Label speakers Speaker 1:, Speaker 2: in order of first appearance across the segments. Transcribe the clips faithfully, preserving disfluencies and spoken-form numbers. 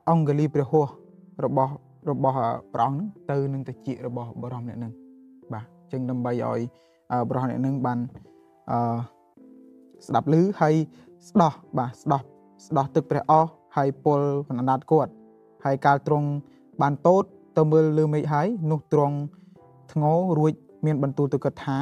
Speaker 1: អង្គលីព្រះហស្ថរបស់របស់ព្រះអង្គទៅនឹងតិចរបស់បរមអ្នកនឹងបាទចឹងដើម្បីឲ្យបរមអ្នកនឹងបានអឺស្ដាប់ឮហើយស្ដោះបាទស្ដោះស្ដោះទឹកព្រះអស់ហើយពលបណ្ដាតគាត់ហើយកាលទ្រង់បានតូតទៅមើលលើមេឃហើយនោះទ្រង់ធ្ងោរួចមានបន្ទូលទៅគាត់ថា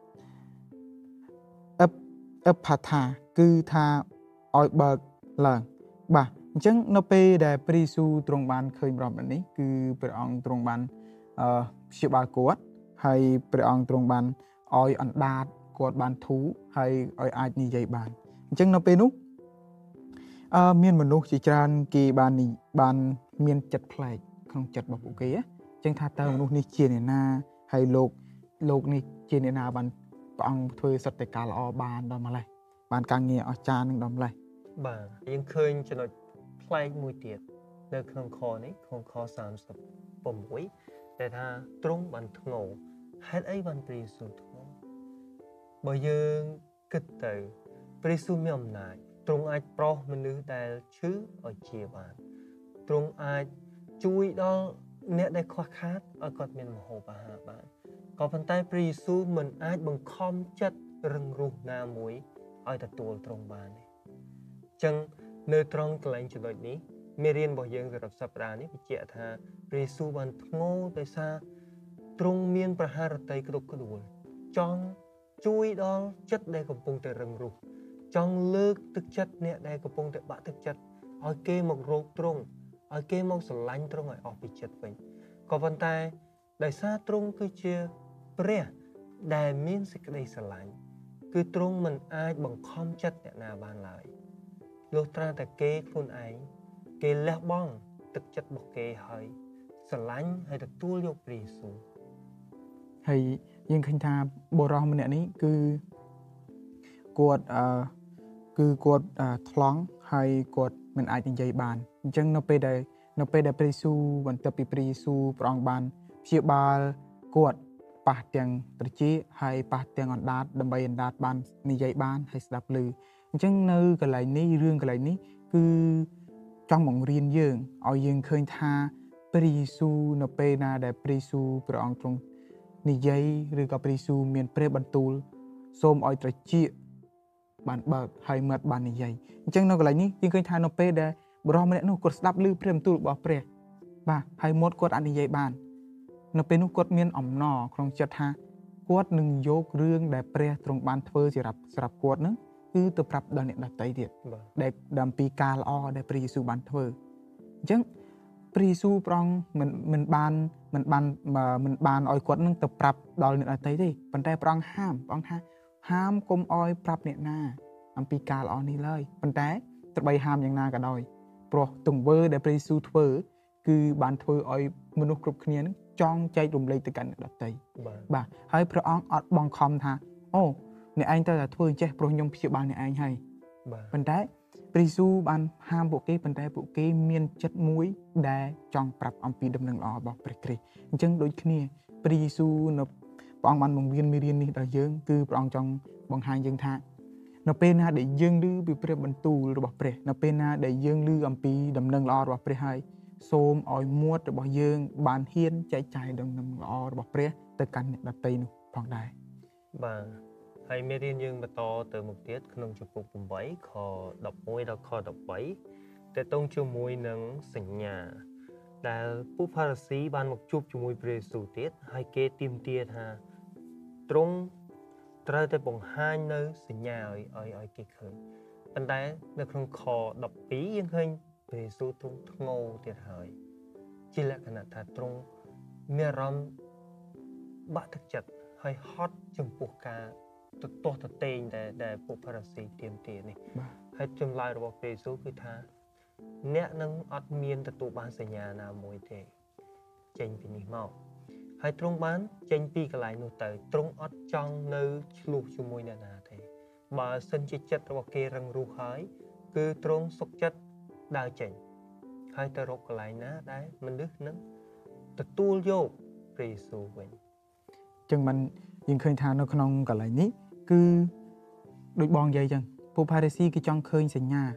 Speaker 1: អឹបអឹបផាថាគឺថាឲ្យបើកឡើងបាទអញ្ចឹងនៅពេលដែលព្រះយេស៊ូវទ្រង់បានឃើញបរិបទនេះគឺព្រះអង្គទ្រង់បានអឺព្យាបាលគាត់ហើយព្រះអង្គទ្រង់បានឲ្យអណ្ដាតគាត់បានធូរហើយឲ្យអាចនិយាយបានអញ្ចឹងនៅពេលនោះអឺមានមនុស្សជាច្រើនគេបានបានមានចិត្តប្លែកក្នុងចិត្តរបស់ពួកគេអញ្ចឹងថាតើមនុស្សនេះជាអ្នកណាហើយលោកលោកនេះជាអ្នកណាបានព្រះអង្គធ្វើសត្វតែការល្អបានដល់ម្លេះបានការងារអស្ចារ្យនឹងដល់ម្លេះ
Speaker 2: បាទយើងឃើញចំណុចប្លែកមួយទៀតនៅក្នុងខនេះក្នុងខសាមសិប៦ដែលថាទ្រង់បានធ្ងោហេតុអីបានព្រះយេស៊ូវធ្ងោបើយើងគិតទៅព្រះយេស៊ូវមានអំណាចទ្រង់អាចប្រោសមនុស្សដែលឈឺឲ្យជាបានទ្រង់អាចជួយដល់អ្នកដែលខ្វះខាតឲ្យគាត់មានម្ហូបអាហារបានក៏ប៉ុន្តែព្រះយេស៊ូវមិនអាចបង្ខំចិត្តរឹងរូសណាមួយឲ្យទទួលទ្រង់បានទេអញ្ចឹងនៅត្រង់កន្លែងចំណុចនេះមេរៀនរបស់យើងសម្រាប់សប្តាហ៍នេះបញ្ជាក់ថាព្រះយេស៊ូវបានធ្ងោដោយសារទ្រង់មានប្រហារតីគ្រប់ក្ដួលចង់ជួយដល់ចិត្តដែលកំពុងតែរឹងរូសចង់លើកទឹកចិត្តអ្នកដែលកំពុងតែបាក់ទឹកចិត្តឲ្យគេមករកទ្រង់ឲ្យគេមកស្រឡាញ់ទ្រង់ឲ្យអស់ពីចិត្តវិញក៏ប៉ុន្តែដោយសារទ្រង់គឺជាព្រះដែលមានសេចក្តីស្រឡាញ់គឺទ្រង់មិនអាចបង្ខំចិត្តអ្នកណាបានឡើយលុះត្រាតែគេខ្លួនឯងគេលះបង់ទឹកចិត្តរបស់គេហើយស្រឡាញ់ហើយទទួលយកព្រះយេស៊ូវ
Speaker 1: ហើយយើងឃើញថាបុរសម្នាក់នេះគឺគាត់អឺគឺគាត់ថ្លង់ហើយគាត់មិនអាចនិយាយបានអញ្ចឹងនៅពេលដែលនៅពេលដែលព្រះយេស៊ូវបន្ទាប់ពីព្រះយេស៊ូវព្រះអង្គបានព្យាបាលគាត់ប៉ះទាំងត្រចៀកហើយប៉ះទាំងអណ្ដាតដើម្បីអណ្ដាតបាននិយាយបានហើយស្ដាប់ឮអញ្ចឹងនៅកន្លែងនេះរឿងកន្លែងនេះគឺចង់បង្រៀនយើងឲ្យយើងឃើញថាព្រះយេស៊ូវនៅពេលណាដែលព្រះយេស៊ូវព្រះអង្គទ្រង់និយាយឬក៏ព្រះយេស៊ូវមានព្រះបន្ទូលសូមឲ្យត្រចៀកបានបើកហើយមាត់បាននិយាយអញ្ចឹងនៅកន្លែងនេះយើងឃើញថានៅពេលដែលបុរសម្នាក់នោះគាត់ស្ដាប់ឮព្រះបន្ទូលរបស់ព្រះបាទហើយមាត់គាត់អាចនិយាយបាននៅពេលនោះគាត់មានអំណរក្នុងចិត្តថាគាត់នឹងយករឿងដែលព្រះទ្រង់បានធ្វើសម្រាប់សម្រាប់គាត់នឹងគឺទៅប្រាប់ដល់អ្នកដទៃទៀតដែលអំពីការល្អដែលព្រះយេស៊ូវបានធ្វើអញ្ចឹងព្រះយេស៊ូវព្រះអង្គមិនមិនបានមិនបានមិនបានឲ្យគាត់នឹងទៅប្រាប់ដល់អ្នកដទៃទេប៉ុន្តែព្រះអង្គហាមព្រះអង្គថាហាមកុំឲ្យប្រាប់អ្នកណាអំពីការល្អនេះឡើយប៉ុន្តែទោះបីហាមយ៉ាងណាក៏ដោយព្រោះទង្វើដែលព្រះយេស៊ូវធ្វើគឺបានធ្វើឲ្យមនុស្សគ្រប់គ្នានឹងចង់ចែករំលែកទៅកាន់អ្នកដទៃបាទហើយព្រះអង្គអត់បង្ខំថាអូអ្នកឯងត្រូវតែធ្វើអញ្ចេះព្រោះខ្ញុំព្យាបាលអ្នកឯងហើយបាទប៉ុន្តែព្រះយេស៊ូវបានហាមពួកគេប៉ុន្តែពួកគេមានចិត្តមួយដែលចង់ប្រាប់អំពីដំណឹងល្អរបស់ព្រះគ្រីស្ទអញ្ចឹងដូចគ្នាព្រះយេស៊ូវនៅព្រះអង្គបានបង្រៀនមេរៀននេះដល់យើងគឺព្រះអង្គចង់បង្ហាញយើងថានៅពេលណាដែលយើងឮពីព្រះបន្ទូលរបស់ព្រះនៅពេលណាដែលយើងឮអំពីដំណឹងល្អរបស់ព្រះហើយសូមឲ្យមាត់របស់យើងបានហ៊ានចែកចាយដំណឹងល្អរបស់ព្រះទៅកាន់អ្នកដទៃនោះផងដែរ
Speaker 2: បាទហើយមេរៀនយើងបន្តទៅមុខទៀតក្នុងជំពូក៨ខដប់មួយដល់ខដប់បីតើតងជាមួយនឹងសញ្ញាដែលពួកផារ៉ាស៊ីបានមកជួបជាមួយព្រះយេស៊ូវទៀតហើយគេទាមទារថាទ្រង់ត្រូវតែបង្ហាញនៅសញ្ញាឲ្យឲ្យឲ្យគេឃើញប៉ុន្តែនៅក្នុងខដប់ពីរយើងឃើញព្រះយេស៊ូវទ្រង់ធ្ងោទៀតហើយជាលក្ខណៈថាទ្រង់មានអារម្មណ៍បាក់ទឹកចិត្តហើយហត់ចំពោះការទទាស់ទតេងដែលដែលពួកផារ៉ាស៊ីទាមទារនេះហើយចម្លើយរបស់ព្រះយេស៊ូវគឺថាអ្នកនឹងអត់មានទទួលបានសញ្ញាណាមួយទេចេញពីនេះមកហើយទ្រង់បានចេញពីកន្លែងនោះទៅទ្រង់អត់ចង់នៅឆ្លោះជាមួយអ្នកណាទេបើសិនជាចិត្តរបស់គេរឹងរូសហើយគឺទ្រង់សុខចិត្តដើរចេញហើយទៅរកកន្លែងណាដែលមនុស្សនឹងទទួលយកព្រះយេស៊ូវវិញ
Speaker 1: ចឹងមិនយើងឃើញថានៅក្នុងកន្លែងនេះគឺដូចបងនិយាយចឹងពួកផារីស៊ីគេចង់ឃើញសញ្ញា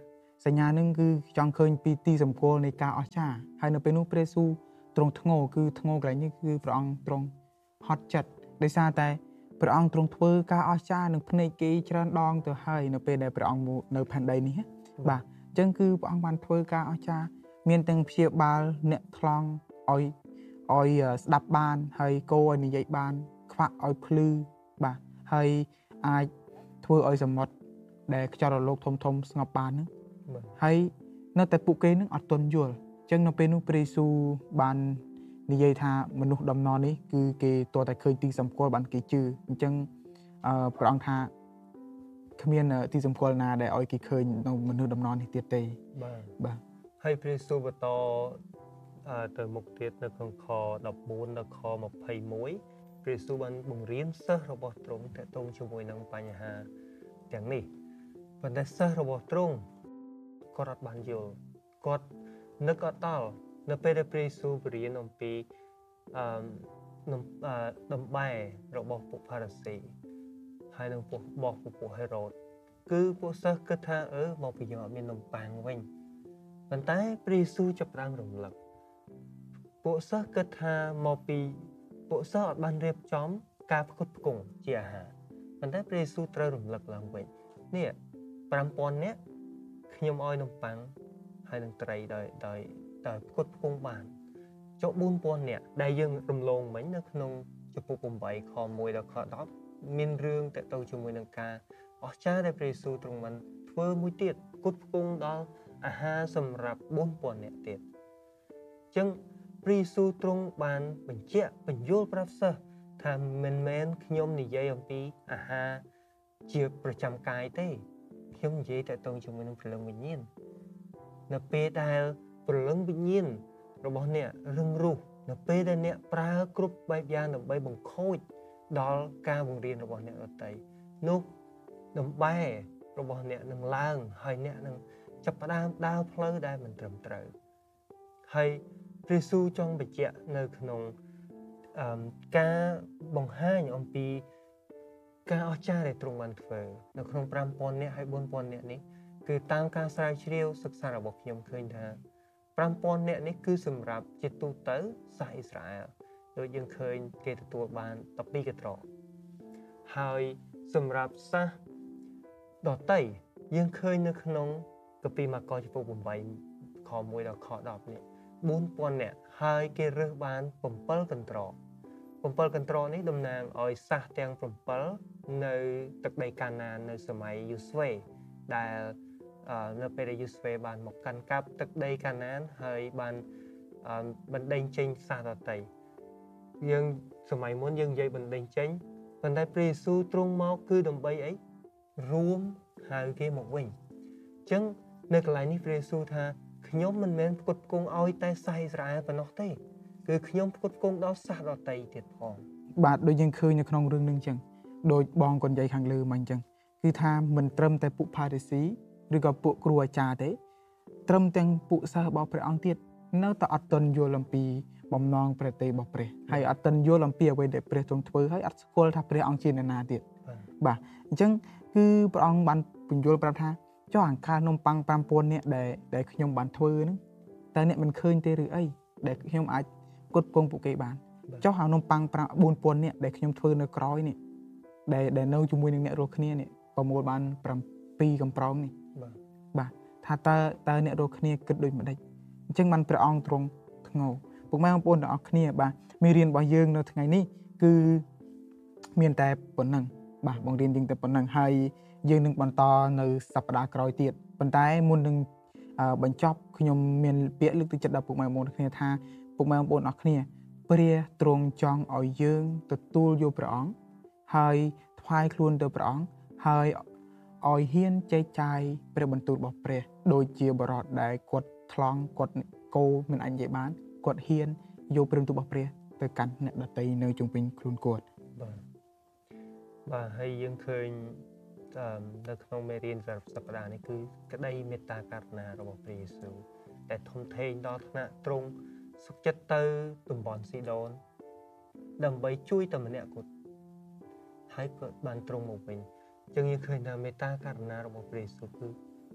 Speaker 1: សញ្ញានឹងគឺចង់ឃើញពីទីសម្គាល់នៃការអស្ចារ្យហើយនៅពេលនោះព្រះយេស៊ូវទ្រង់ធ្ងោគឺធ្ងោកន្លែងនេះគឺព្រះអង្គទ្រង់ហត់ចិត្តដោយសារតែព្រះអង្គទ្រង់ធ្វើការអស្ចារ្យនឹងភ្នែកគេច្រើនដងទៅហើយនៅពេលដែលព្រះអង្គនៅផែនដីនេះបាទអញ្ចឹងគឺព្រះអង្គបានធ្វើការអស្ចារ្យមានទាំងព្យាបាលអ្នកថ្លង់ឲ្យឲ្យស្ដាប់បានហើយគោឲ្យនិយាយបានខ្វាក់ឲ្យភ្លឺបាទហើយអាចធ្វើឲ្យសមុទ្រដែលខ្យល់រលកធំធំស្ងប់បានហ្នឹងហើយនៅតែពួកគេនឹងអត់ទាន់យល់អញ្ចឹងនៅពេលនោះព្រះយេស៊ូវបាននិយាយថាមនុស្សដំណរនេះគឺគេតតែឃើញទីសម្គាល់បានគេជឿអញ្ចឹងអឺព្រះអង្គថាគ្មានទីសម្គាល់ណាដែលឲ្យគេឃើញនៅមនុស្សដំណរនេះទៀតទេ
Speaker 2: បាទ
Speaker 1: បាទ
Speaker 2: ហើយព្រះយេស៊ូវបន្តទៅមុខទៀតនៅក្នុងខដប់បួនដល់ខម្ភៃមួយព្រះយេស៊ូវបានបង្រៀនសិស្សរបស់ទ្រង់ទាក់ទងជាមួយនឹងបញ្ហាទាំងនេះប៉ុន្តែសិស្សរបស់ទ្រង់គាត់អត់បានយល់គាត់នឹកអត់ដល់នៅពេលដែលព្រះយេស៊ូវបង្រៀនអំពីអឺដំបែរបស់ពួកផារ៉ាស៊ីហើយនឹងពួករបស់ពួកហេរ៉ូតគឺពួកសិស្សគិតថាអឺមកពីយើងអត់មាននំប៉័ងវិញប៉ុន្តែព្រះយេស៊ូវចាប់ផ្ដើមរំលឹកពួកសិស្សគិតថាមកពីពួកសិស្សអត់បានរៀបចំការផ្គត់ផ្គង់ជាអាហារប៉ុន្តែព្រះយេស៊ូវត្រូវរំលឹកឡើងវិញនេះប្រាំពាន់នាក់ខ្ញុំឲ្យនំប៉័ងហើយនឹងត្រីដោយដោយដោយផ្គត់ផ្គង់បានចុះបួនពាន់នាក់ដែលយើងរំលងមិញនៅក្នុងចំពោះeightខoneដល់ខtenមានរឿងតទៅជាមួយនឹងការអស្ចារ្យដែលព្រះយេស៊ូវទ្រង់បានធ្វើមួយទៀតផ្គត់ផ្គង់ដល់អាហារសម្រាប់bốnពាន់នាក់ទៀតអញ្ចឹងព្រះយេស៊ូវទ្រង់បានបញ្ជាក់បញ្យល់ប្រាប់សិស្សថាមិនមែនខ្ញុំនិយាយអំពីអាហារជាប្រចាំកាយទេខ្ញុំនិយាយតទៅជាមួយនឹងព្រលឹងវិញ្ញាណនៅពេលដែលព្រលឹងវិញ្ញាណរបស់អ្នករឹងរូសនៅពេលដែលអ្នកប្រើគ្រប់បែបយ៉ាងដើម្បីបង្ខូចដល់ការបង្រៀនរបស់អ្នកដទៃនោះដំបែរបស់អ្នកនឹងឡើងហើយអ្នកនឹងចាប់ផ្ដើមដើរផ្លូវដែលមិនត្រឹមត្រូវហើយព្រះយេស៊ូវចង់បញ្ជាក់នៅក្នុងអឺការបង្ហាញអំពីការអស្ចារ្យដែលទ្រង់បានធ្វើនៅក្នុងfiveពាន់នាក់ហើយbốnពាន់នាក់នេះគឺតាមការស្រាវជ្រាវសិក្សារបស់ខ្ញុំឃើញថាfiveពាន់នាក់នេះគឺសម្រាប់ជាទូទៅសាសអ៊ីស្រាអែលដូចយើងឃើញគេទទួលបានtwelveកត្រកហើយសម្រាប់សាសដតីយើងឃើញនៅក្នុងកាពីម៉ាកុសចំពោះeightខoneដល់ខtenនេះbốnពាន់នាក់ហើយគេរើសបានsevenកន្ត្រកsevenកន្ត្រកនេះតំណាងឲ្យសាសទាំងsevenនៅទឹកដីកាណាននៅសម័យយូស្វេដែលនៅពេលដែលយូស្វេបានមកកាន់កាប់ទឹកដីកាណានហើយបានបណ្ដេញចេញសាសដតីយើងសម័យមុនយើងនិយាយបណ្ដេញចេញប៉ុន្តែព្រះយេស៊ូវទ្រង់មកគឺដើម្បីអីរួមហៅគេមកវិញអញ្ចឹងនៅកន្លែងនេះព្រះយេស៊ូវថាខ្ញុំមិនមែនផ្គត់ផ្គង់ឲ្យតែសាសអ៊ីស្រាអែលប៉ុណ្ណោះទេគឺខ្ញុំផ្គត់ផ្គង់ដល់សាសដតីទៀតផង
Speaker 1: បាទដូចយើងឃើញនៅក្នុងរឿងនឹងអញ្ចឹងដូចបងកូនយាយខាងលើមកអញ្ចឹងគឺថាមិនត្រឹមតែពួកផារីស៊ីឬក៏ពួកគ្រូអាចារ្យទេត្រឹមទាំងពួកសិស្សរបស់ព្រះអង្គទៀតនៅតែអត់ទាន់យល់អំពីបំណងព្រះទ័យរបស់ព្រះហើយអត់ទាន់យល់អំពីអ្វីដែលព្រះទ្រង់ធ្វើហើយអត់ស្គាល់ថាព្រះអង្គជាអ្នកណាទៀតបាទអញ្ចឹងគឺព្រះអង្គបានបញ្យល់ប្រាប់ថាចុះអង្ការនំប៉័ងfiveពាន់នាក់ដែលដែលខ្ញុំបានធ្វើហ្នឹងតើអ្នកមិនឃើញទេឬអីដែលខ្ញុំអាចផ្គត់ផ្គង់ពួកគេបានចុះអានំប៉័ងfourពាន់នាក់ដែលខ្ញុំធ្វើនៅក្រោយនេះដែលដែលនៅជាមួយនឹងអ្នករស់គ្នានេះប្រមូលបានsevenកំប្រងនេះ
Speaker 2: បាទ
Speaker 1: បាទថាតើតើអ្នករស់គ្នាគិតដូចម្ដេចអញ្ចឹងបានព្រះអង្គទ្រង់ធ្ងោពុកម៉ែបងប្អូនទាំងអស់គ្នាបាទមេរៀនរបស់យើងនៅថ្ងៃនេះគឺមានតែប៉ុណ្ណឹងបាទបង្រៀនយើងតែប៉ុណ្ណឹងហើយយើងនឹងបន្តនៅសប្តាហ៍ក្រោយទៀតប៉ុន្តែមុននឹងបញ្ចប់ខ្ញុំមានពាក្យលើកទឹកចិត្តដល់ពុកម៉ែបងប្អូនគ្នាថាពុកម៉ែបងប្អូនអស់គ្នាព្រះទ្រង់ចង់ឲ្យយើងទទួលយកព្រះអង្គហើយថ្វាយខ្លួនទៅព្រះអង្គហើយឲ្យហ៊ានចែកចាយព្រះបន្ទូលរបស់ព្រះដូចជាបរិបទដែលគាត់ថ្លង់គាត់គោមិនអាចនិយាយបានគាត់ហ៊ានយកព្រះបន្ទូលរបស់ព្រះទៅកាន់អ្នកដទៃនៅជុំវិញខ្លួនគាត់
Speaker 2: បាទបាទហើយយើងឃើញនៅក្នុងមេរៀនសប្តាហ៍នេះគឺក្តីមេត្តាករុណារបស់ព្រះយេស៊ូវដែលធំធេងដល់ថ្នាក់ទ្រង់សុខចិត្តទៅតំបន់ស៊ីដូនដើម្បីជួយតែម្នាក់គាត់ហើយក៏បានទ្រង់មកវិញអញ្ចឹងយើងឃើញថាមេត្តាករុណារបស់ព្រះយេស៊ូវគឺ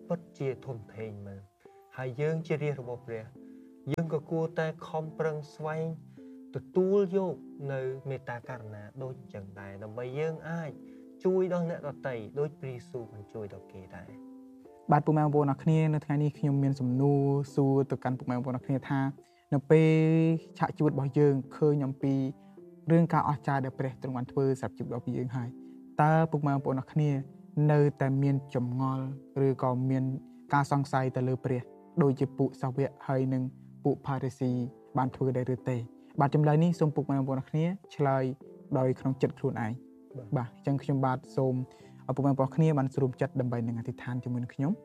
Speaker 2: ពិតជាធំធេងមែនហើយយើងជារាជរបស់ព្រះយើងក៏គួរតែខំប្រឹងស្វែងទទួលយកនៅមេត្តាករុណាដូចអញ្ចឹងដែរដើម្បីយើងអាចជួយដល់អ្នកដទៃដូចព្រះយេស៊ូវបានជួយដល់គេដែរ
Speaker 1: បាទពុកម៉ែបងប្អូនអរគ្នានៅថ្ងៃនេះខ្ញុំមានសំណួរសួរទៅកាន់ពុកម៉ែបងប្អូនអរគ្នាថានៅពេលឆាកជីវិតរបស់យើងឃើញអំពីរឿងការអស្ចារ្យដែលព្រះទ្រង់បានធ្វើសម្រាប់ជីវិតរបស់យើងហើយតើពុកម៉ែបងប្អូនអរគ្នានៅតែមានចម្ងល់ឬក៏មានការសង្ស័យទៅលើព្រះដូចជាពួកសាវកហើយនិងពួកផារីស៊ីបានធ្វើដែរឬទេបាទចម្លើយនេះសូមពុកម៉ែបងប្អូនអរគ្នាឆ្លើយដោយក្នុងចិត្តខ្លួនឯងបាទអញ្ចឹងខ្ញុំបាទសូមឲ្យពុកម៉ែបងប្អូនគ្នាបានស្រួមចិត្តដើម្បីនឹងអធិដ្ឋានជាមួយនឹងខ្ញុំ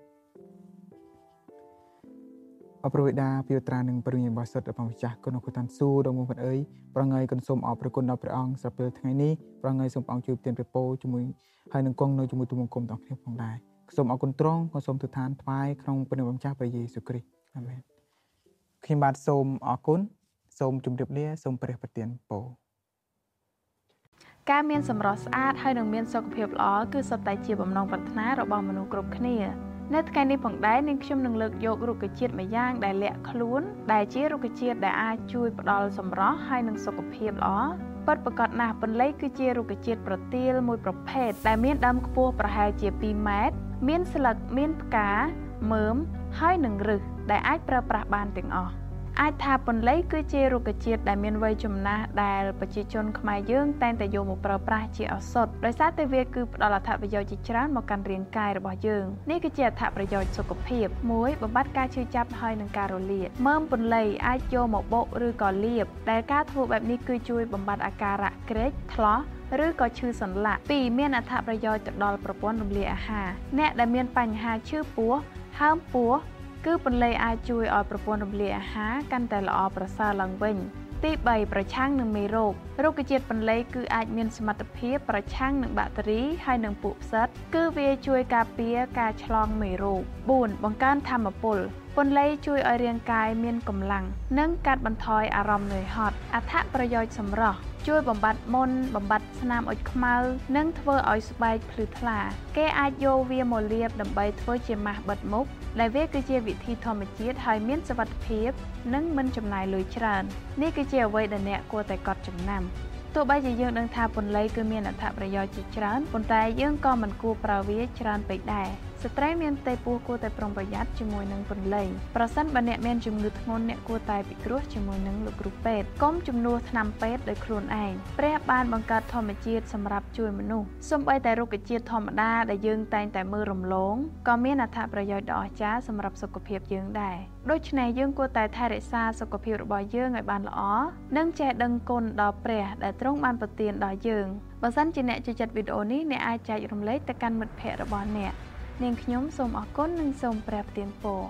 Speaker 1: អរព្រវិដាពីត្រានឹងព្រះវិញ្ញាណបរិសុទ្ធរបស់ម្ចាស់គុណគុណតាន់ស៊ូដល់មកអើយប្រងៃគុណសូមអរព្រគុណដល់ព្រះអង្គសម្រាប់ពេលថ្ងៃនេះប្រងៃសូមព្រះអង្គជួយប្រទានព្រះពរជាមួយហើយនឹងគង់នៅជាមួយទូបង្គំទាំងគ្នាផងដែរសូមអរគុណទ្រង់ក៏សូមទិដ្ឋានថ្វាយក្នុងព្រះនាមម្ចាស់ព្រះយេស៊ូវគ្រីស្ទអាមែនខ្ញុំបាទសូមអរគុណសូមជម្រាបលាសូមព្រះប្រទានពរ
Speaker 3: ការមានសម្រស់ស្អាតហើយនឹងមានសុខភាពល្អគឺសុទ្ធតែជាបំណងប្រាថ្នារបស់មនុស្សគ្រប់គ្នានៅថ្ងៃនេះផងដែរនាងខ្ញុំនឹងលើកយករុក្ខជាតិមួយយ៉ាងដែលលាក់ខ្លួនដែលជារុក្ខជាតិដែលអាចជួយផ្ដល់សម្រស់ហើយនឹងសុខភាពល្អពិតប្រាកដណាស់ពន្លៃគឺជារុក្ខជាតិប្រទាលមួយប្រភេទដែលមានដើមខ្ពស់ប្រហែលជាពីរម៉ែត្រមានស្លឹកមានផ្កាមើមហើយនឹងឫសដែលអាចប្រើប្រាស់បានទាំងអស់អាចថាពន្លៃគឺជារុក្ខជាតិដែលមានវ័យចំណាស់ដែលប្រជាជនខ្មែរយើងតែងតែយកមកប្រើប្រាស់ជាឱសថដោយសារតែវាគឺផ្ដល់អត្ថប្រយោជន៍ជាច្រើនមកកាន់រាងកាយរបស់យើងនេះគឺជាអត្ថប្រយោជន៍សុខភាពមួយបំបត្តិការឈឺចាប់ហើយនឹងការរលាកមើមពន្លៃអាចយកមកបុកឬក៏លាបដែលការធ្វើបែបនេះគឺជួយបំបត្តិអាការៈក្រេកថ្លោះឬក៏ឈឺសន្លាក់ពីរមានអត្ថប្រយោជន៍ទៅដល់ប្រព័ន្ធរំលាយអាហារអ្នកដែលមានបញ្ហាឈឺពោះហើមពោះគឺពន្លៃអាចជួយឲ្យប្រព័ន្ធរំលាយអាហារកាន់តែល្អប្រសើរឡើងវិញទីបីប្រឆាំងនឹងមេរោគរុក្ខជាតិពន្លៃគឺអាចមានសមត្ថភាពប្រឆាំងនឹងបាក់តេរីហើយនឹងពួកផ្សិតគឺវាជួយការពារការឆ្លងមេរោគបួនបង្កើនថាមពលពន្លៃជួយឲ្យរាងកាយមានកម្លាំងនិងកាត់បន្ថយអារម្មណ៍នឿយហត់អត្ថប្រយោជន៍សម្រស់ជួយបំបត្តិមុនបំបត្តិស្នាមអុចខ្មៅនិងធ្វើឲ្យស្បែកភ្លឺថ្លាគេអាចយកវាមកលាបដើម្បីធ្វើជាម៉ាស់បិទមុខដែលវាគឺជាវិធីធម្មជាតិហើយមានសុវត្ថិភាពនិងមិនចំណាយលុយច្រើននេះគឺជាអ្វីដែលអ្នកគួរតែកត់ចំណាំទោះបីជាយើងដឹងថាពន្លៃគឺមានអត្ថប្រយោជន៍ជាច្រើនប៉ុន្តែយើងក៏មិនគួរប្រើវាច្រើនពេកដែរស្ត្រីមានផ្ទៃពោះគួរតែប្រុងប្រយ័ត្នជាមួយនឹងពន្លៃប្រសិនបើអ្នកមានជំងឺធ្ងន់អ្នកគួរតែពិគ្រោះជាមួយនឹងលោកគ្រូពេទ្យកុំជំនួសថ្នាំពេទ្យដោយខ្លួនឯងព្រះបានបង្កើតធម្មជាតិសម្រាប់ជួយមនុស្សសូម្បីតែរុក្ខជាតិធម្មតាដែលយើងតែងតែមើលរំលងក៏មានអត្ថប្រយោជន៍ដ៏អស្ចារ្យសម្រាប់សុខភាពយើងដែរដូច្នេះយើងគួរតែថែរក្សាសុខភាពរបស់យើងឲ្យបានល្អនិងចេះដឹងគុណដល់ព្រះដែលទ្រង់បានប្រទានដល់យើងបើសិនជាអ្នកចូលចិត្តវីដេអូនេះអ្នកអាចចែករំលែកទៅកាន់មិត្តភ័ក្តិរបស់អ្នកនាងខ្ញុំសូមអរគុណនិងសូមព្រះប្រទានពរ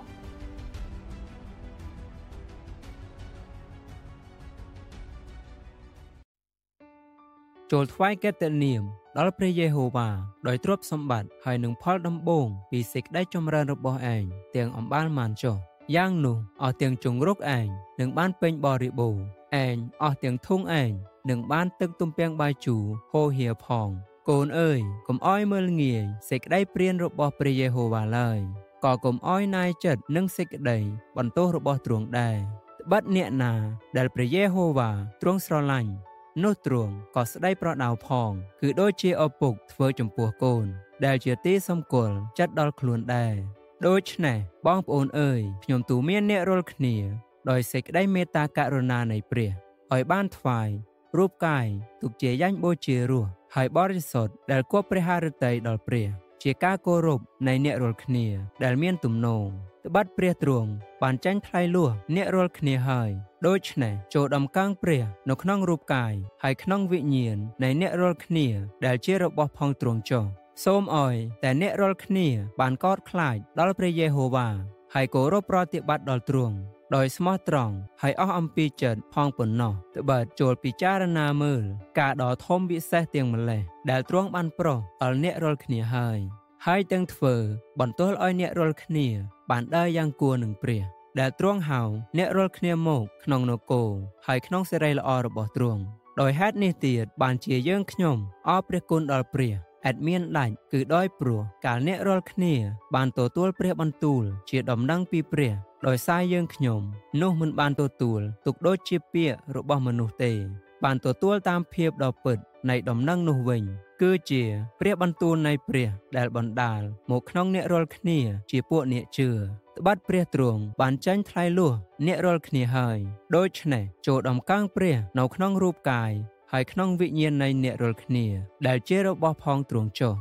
Speaker 4: ចូលថ្វាយកិត្តិនាមដល់ព្រះយេហូវ៉ាដោយទ្រព្យសម្បត្តិហើយនឹងផលដំបូងពីសេចក្តីចម្រើនរបស់ឯងទាំងអំបាលមានចុះយ៉ាងនោះអស់ទាំងជង្រុកឯងនឹងបានពេញបរិបូរណ៍ឯងអស់ទាំងធុងឯងនឹងបានទឹកទំពាំងបាយជូរហូរហៀផងកូនអើយកុំអោយមើលងាយសេចក្តីព្រានរបស់ព្រះយេហូវ៉ាឡើយក៏កុំអោយណាយចិត្តនឹងសេចក្តីបន្ទោសរបស់ទ្រង់ដែរត្បិតអ្នកណាដែលព្រះយេហូវ៉ាទ្រង់ស្រឡាញ់នោះទ្រង់ក៏ស្ដីប្រដៅផងគឺដូចជាឪពុកធ្វើចំពោះកូនដែលជាទីសម្គាល់ចិត្តដល់ខ្លួនដែរដូច្នេះបងប្អូនអើយខ្ញុំទូលមានអ្នករាល់គ្នាដោយសេចក្តីមេត្តាករុណានៃព្រះឲ្យបានថ្វាយរូបកាយទុកជាយ៉ាញ់បូជារស់ហើយបរិសុទ្ធដែលគប់ព្រះハរតីដល់ព្រះជាការគោរពនៃអ្នករាល់គ្នាដែលមានទំនោរត្បិតព្រះទ្រង់បានចាញ់ថ្លៃលួសអ្នករាល់គ្នាហើយដូច្នេះចូលដំកើងព្រះនៅក្នុងរូបកាយហើយក្នុងវិញ្ញាណនៃអ្នករាល់គ្នាដែលជារបស់ផងទ្រង់ចុះសូមអោយតែអ្នករាល់គ្នាបានកោតខ្លាចដល់ព្រះយេហូវ៉ាហើយគោរពប្រតិបត្តិដល់ទ្រង់ដោយស្មោះត្រង់ហើយអស់អំពីចិត្តផងប៉ុណ្ណោះត្បិតចូលពិចារណាមើលការដ៏ធំវិសេសទាំងម្លេះដែលទ្រង់បានប្រោសដល់អ្នករាល់គ្នាហើយហើយទាំងធ្វើបន្ទោសឲ្យអ្នករាល់គ្នាបានដើរយ៉ាងគួរនឹងព្រះដែលទ្រង់ហៅអ្នករាល់គ្នាមកក្នុងនគរហើយក្នុងសេរីល្អរបស់ទ្រង់ដោយហេតុនេះទៀតបានជាយើងខ្ញុំអរព្រះគុណដល់ព្រះអត់មានដាច់គឺដោយព្រោះកាលអ្នករាល់គ្នាបានទទួលព្រះបន្ទូលជាដំណឹងពីព្រះដោយសារយើងខ្ញុំនោះមិនបានទទួលទុកដូចជាពាក្យរបស់មនុស្សទេបានទទួលតាមភាពដ៏ពិតនៃដំណឹងនោះវិញគឺជាព្រះបន្ទូលនៃព្រះដែលបណ្ដាលមកក្នុងអ្នករាល់គ្នាជាពួកអ្នកជឿត្បិតព្រះទ្រង់បានចាញ់ថ្លៃលួសអ្នករាល់គ្នាហើយដូច្នេះចូលដំកើងព្រះនៅក្នុងរូបកាយហើយក្នុងវិញ្ញាណនៃអ្នករាល់គ្នាដែលជារបស់ផងទ្រង់ចុះ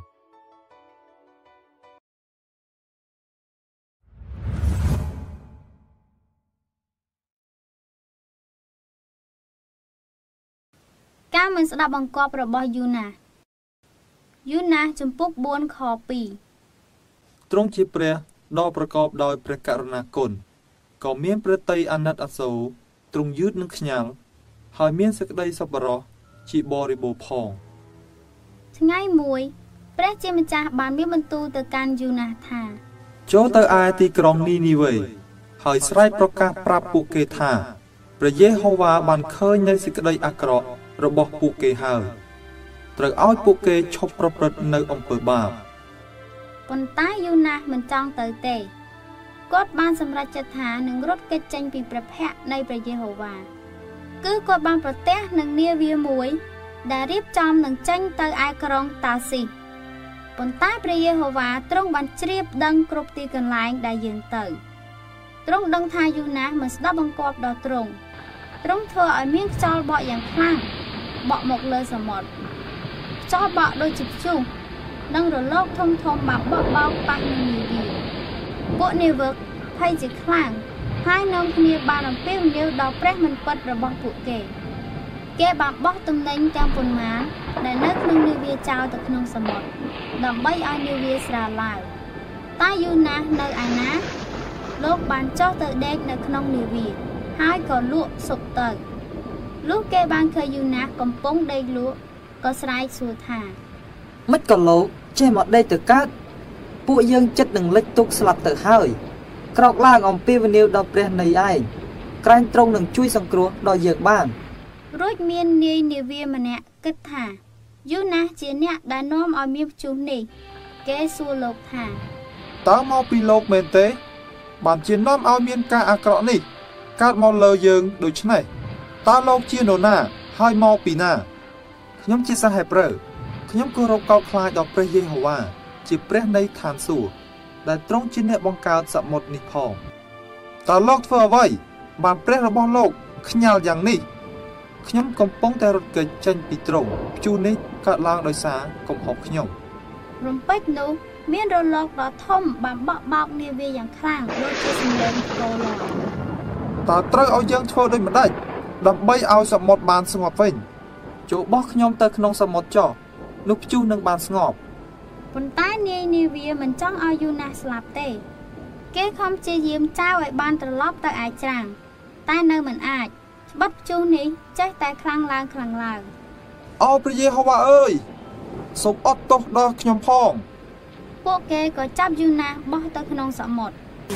Speaker 5: ការមិនស្ដាប់បង្គាប់របស់យូណាយូណាចំពុកបួនខពីរ
Speaker 6: ទ្រង់ជាព្រះដ៏ប្រកបដោយព្រះករុណាគុណក៏មានព្រះតីអាណិតអាសូរទ្រង់យឺតនឹងខ្ញាល់ហើយមានសេចក្តីសប្បុរសជាបរិបូរណ៍ផង
Speaker 5: ថ្ងៃមួយព្រះជាម្ចាស់បានមានបន្ទូលទៅកាន់យូណាថា
Speaker 6: ចូលទៅឯទីក្រុងនីនីវេហើយស្រែកប្រកាសប្រាប់ពួកគេថាព្រះយេហូវ៉ាបានឃើញនៅសេចក្តីអាក្រក់របស់ពួកគេហើយត្រូវឲ្យពួកគេឈប់ប្រព្រឹត្តនៅអំពើបាប
Speaker 5: ប៉ុន្តែយូណាមិនចង់ទៅទេគាត់បានសម្រេចចិត្តថានឹងរត់គេចចេញពីព្រះភ័ក្ត្រនៃព្រះយេហូវ៉ាគឺគាត់បានប្រទះនឹងនាវាមួយដែលរៀបចំនឹងចេញទៅឯក្រុងតាស៊ីសប៉ុន្តែព្រះយេហូវ៉ាទ្រង់បានជ្រាបដឹងគ្រប់ទីកន្លែងដែលយើងទៅទ្រង់ដឹងថាយូណាមិនស្ដាប់បង្គាប់ដល់ទ្រង់ទ្រង់ធ្វើឲ្យមានខ្យល់បក់យ៉ាងខ្លាំងបក់មកលើសមុទ្រខ្យល់បក់ដូចជាព្យុះនិងរលកធំធំបានបក់បោកប៉ះនឹងនាវាពួកនាវិកភ័យជាខ្លាំងហើយនាំគ្នាបានអំពាវនាវដល់ព្រះមិនពិតរបស់ពួកគេគេបានបោះទំនិញទាំងប៉ុន្មានដែលនៅក្នុងនាវាចោលទៅក្នុងសមុទ្រដើម្បីឲ្យនាវាស្រាលឡើងតែយូណានៅឯណាលោកបានចុះទៅដេកនៅក្នុងនាវាហើយក៏លក់សុបទៅលុះគេបានឃើញយូណាកំពុងដេកលក់ក៏ស្រែកសួរថា
Speaker 7: មិនក៏លោកចេះមកដេកទៅកើតពួកយើងចិត្តនឹងលិចទុកស្លាប់ទៅហើយក្រោកឡើងអំពីវនាវដល់ព្រះនៃឯងក្រែងទ្រង់នឹងជួយសង្គ្រោះដល់យើងបាន
Speaker 5: រួចមាននាយនាវាម្នាក់គិតថាយូណាជាអ្នកដែលនាំឲ្យមានព្យុះនេះគេសួរលោកថា
Speaker 6: តើមកពីលោកមែនទេបានជានាំឲ្យមានការអាក្រក់នេះកើតមកលើយើងដូច្នេះតើលោកជានរណាហើយមកពីណាខ្ញុំជាសាហេប្រឺខ្ញុំគោរពកោតខ្លាចដល់ព្រះយេហូវ៉ាជាព្រះនៃឋានសួគ៌ដែលទ្រង់ជាអ្នកបង្កើតសមុទ្រនេះផងតើលោកធ្វើអ្វីបានព្រះរបស់លោកខ្ញាល់យ៉ាងនេះខ្ញុំកំពុងតែរត់គេចចេញពីទ្រង់ព្យុះនេះកើតឡើងដោយសារកំហុសខ្ញុំ
Speaker 5: រំពេចនោះមានរលកដ៏ធំបានបក់បោកនាវាយ៉ាងខ្លាំងដូចជាសំឡេងកូរឡើង
Speaker 6: តើត្រូវឲ្យយើងធ្វើដូចម្ដេចដើម្បីឲ្យសមុទ្របានស្ងប់វិញចូលបោះខ្ញុំទៅក្នុងសមុទ្រចុះនោះព្យុះនឹងបានស្ងប់
Speaker 5: ប៉ុន្តែនាយនាវាមិនចង់ឲ្យយូណាស្លាប់ទេគេខំព្យាយាមចោលឲ្យបានត្រឡប់ទៅឯច្រាំងតែនៅមិនអាចច្បិតព្យុះនេះចេះតែខ្លាំងឡើងខ្លាំងឡើង
Speaker 6: អូព្រះយេហូវ៉ាអើយសូមអត់ទោសដល់ខ្ញុំផង
Speaker 5: ពួកគេក៏ចាប់យូណាបោះទៅក្នុងសមុទ្រ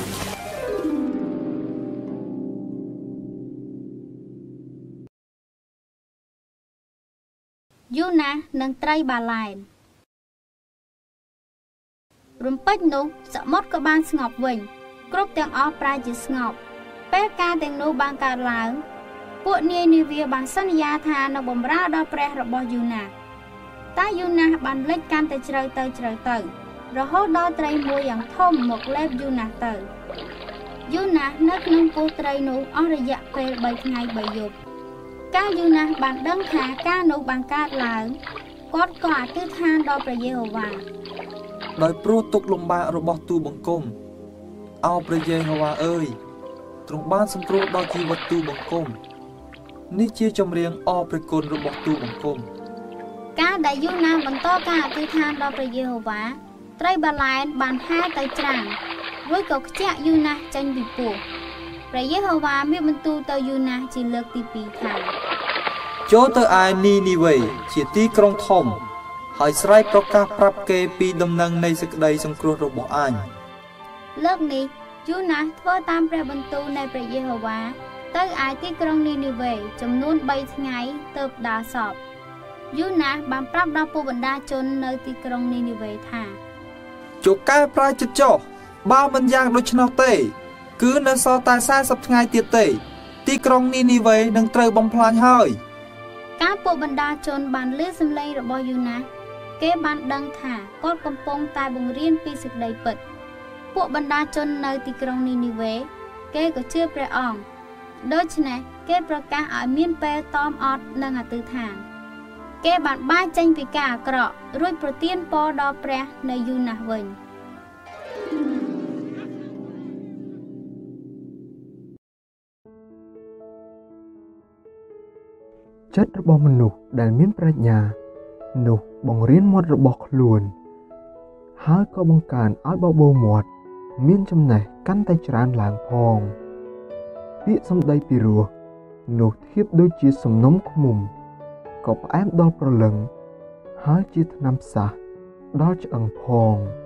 Speaker 5: យូណានិងត្រីបាឡែនរំពេចនោះសមុទ្រក៏បានស្ងប់វិញគ្រប់ទាំងអស់ប្រែជាស្ងប់ពេលការទាំងនោះបានកើតឡើងពួកនាយនាវាបានសន្យាថានឹងបម្រើដល់ព្រះរបស់យូណាតែយូណាបានលិចកាន់តែជ្រៅទៅជ្រៅទៅរហូតដល់ត្រីមួយយ៉ាងធំមកលេបយូណាទៅយូណានៅក្នុងពោះត្រីនោះអស់រយៈពេលបីថ្ងៃបីយប់កាលយូណាបានដឹងថាការនោះបានកើតឡើងគាត់ក៏អធិដ្ឋានដល់ព្រះយេហូវ៉ា
Speaker 6: ដោយព្រោះទុក្ខលំបាករបស់ទូបង្គំអោព្រះយេហូវ៉ាអើយទ្រង់បានសង្គ្រោះដល់ជីវិតទូបង្គំនេះជាចម្រៀងអរព្រះគុណរបស់ទូបង្គំ
Speaker 5: កាលដែលយូណាបន្តការអធិដ្ឋានដល់ព្រះយេហូវ៉ាត្រីបាឡែនបានហែទៅច្រាំងរួចក៏ខ្ជាក់យូណាចេញពីពោះព្រះយេហូវ៉ាមានបន្ទូលទៅយូណាជាលើកទីពីរថា
Speaker 6: ចូលទៅឯនីនីវេជាទីក្រុងធំហើយស្រែកប្រកាសប្រាប់គេពីដំណឹងនៃសេចក្តីសង្គ្រោះរបស់អញ
Speaker 5: លើកនេះយូណាធ្វើតាមព្រះបន្ទូលនៃព្រះយេហូវ៉ាទៅឯទីក្រុងនីនីវេចំនួនបីថ្ងៃទើបដើរសពយូណាសបានប្រាប់ដល់ពួកបណ្ដាជននៅទីក្រុងនីនីវេថា
Speaker 6: ចុះកែប្រែចិត្តចុះបើមិនយ៉ាងដូច្នោះទេគឺនៅសល់តែสี่สิบថ្ងៃទៀតទេទីក្រុងនីនីវេនឹងត្រូវបំផ្លាញហើយ
Speaker 5: កាលពួកបណ្ដាជនបានឮសំឡេងរបស់យូណាសគេបានដឹងថាគាត់កំពុងតែបង្រៀនពីសេចក្តីពិតពួកបណ្ដាជននៅទីក្រុងនីនីវេគេក៏ជឿព្រះអង្គដូច្នេះគេប្រកាសឲ្យមានពេលតមអត់និងអធិដ្ឋានគេបានបែកចេញពីការអាក្រក់រួចប្រទានពរដល់ព្រះនៅយូណាសវិញ
Speaker 8: ចិត្តរបស់មនុស្សដែលមានប្រាជ្ញានោះបង្រៀនមាត់របស់ខ្លួនហើយក៏បង្កើនឲ្យបបោមាត់មានចំណេះកាន់តែច្រើនឡើងផងពាក្យសម្ដីពីរោះនោះធៀបដូចជាសំណុំឃ្មុំក៏ផ្អែមដល់ព្រលឹងហើយជាថ្នាំផ្សះដល់ឆ្អឹងផង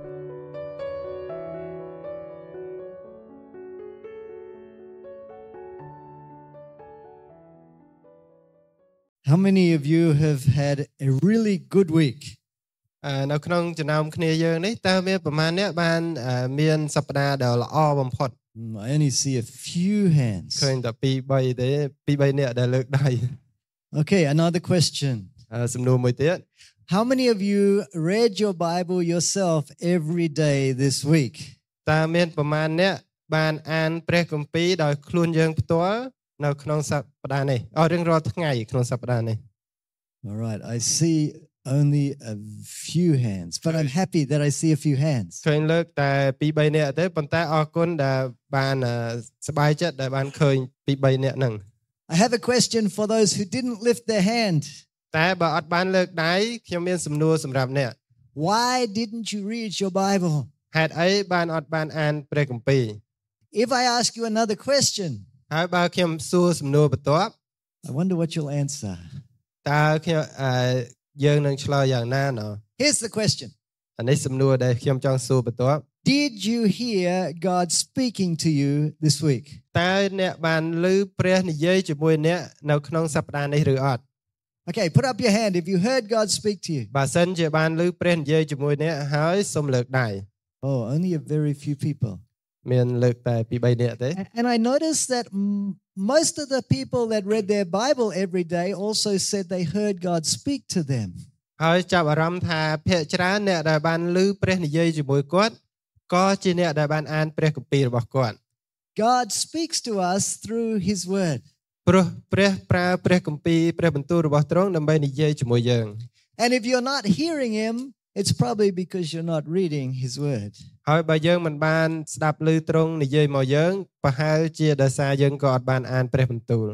Speaker 9: How many of you have had a really good week?
Speaker 2: នៅក្នុងចំណោមគ្នាយើងនេះតើមានប្រមាណអ្នកបានមានសប្តាហ៍ដែលល្អបំផុត
Speaker 9: I only see a few hands.
Speaker 2: ឃើញតែពីរបីទេពីរបីអ្នកដែលលើកដៃ
Speaker 9: Okay, another question.
Speaker 2: សំណួរមួយទៀត
Speaker 9: How many of you read your Bible yourself every day this week?
Speaker 2: តើមានប្រមាណអ្នកបានអានព្រះគម្ពីរដោយខ្លួនយើងផ្ទាល់នៅក្នុងសប្តាហ៍នេះអស់រៀងរាល់ថ្ងៃក្នុងសប្តាហ៍នេះ
Speaker 9: All right, I see only a few hands, but I'm happy that I see a few hands.
Speaker 2: ឃើញលើកតែពីរបីអ្នកទេប៉ុន្តែអរគុណដែលបានសប្បាយចិត្តដែលបានឃើញពីរបីអ្នកហ្នឹង
Speaker 9: I have a question for those who didn't lift their hand.
Speaker 2: តែបើអត់បានលើកដៃខ្ញុំមានសំណួរសម្រាប់អ្នក
Speaker 9: Why didn't you read your Bible?
Speaker 2: ហេតុអីបានអត់បានអានព្រះគម្ពីរ
Speaker 9: If I ask you another question,
Speaker 2: ហើយបើខ្ញុំសួរសំណួរបន្ទាប់
Speaker 9: I wonder what you'll answer.
Speaker 2: តើខ្ញុំយើងនឹងឆ្លើយយ៉ាងណាណ៎
Speaker 9: Here's the question.
Speaker 2: អានេះសំណួរដែលខ្ញុំចង់សួរបន្ទាប់
Speaker 9: Did you hear God speaking to you this week?
Speaker 2: តើអ្នកបានឮព្រះនិយាយជាមួយអ្នកនៅក្នុងសប្តាហ៍នេះឬអត់
Speaker 9: Okay, put up your hand if you heard God speak to you.
Speaker 2: បើសិនជាបានឮព្រះនិយាយជាមួយអ្នកហើយសូមលើកដៃ
Speaker 9: Oh, only a very few people.
Speaker 2: មានលើកតែពីរបីនាក់ទេ
Speaker 9: And I noticed that most of the people that read their Bible every day also said they heard God speak to them.
Speaker 2: ហើយចាប់អារម្មណ៍ថាភាគច្រើនអ្នកដែលបានឮព្រះនិយាយជាមួយគាត់ក៏ជាអ្នកដែលបានអានព្រះគម្ពីររបស់គាត់
Speaker 9: God speaks to us through his word.
Speaker 2: ព្រោះព្រះប្រើព្រះគម្ពីរព្រះបន្ទូលរបស់ទ្រង់ដើម្បីនិយាយជាមួយយើង
Speaker 9: And if you're not hearing him, it's probably because you're not reading his word.
Speaker 2: ហើយបើយើងមិនបានស្ដាប់ឮទ្រង់និយាយមកយើងប្រហែលជាដោយសារយើងក៏អត់បានអានព្រះបន្ទូល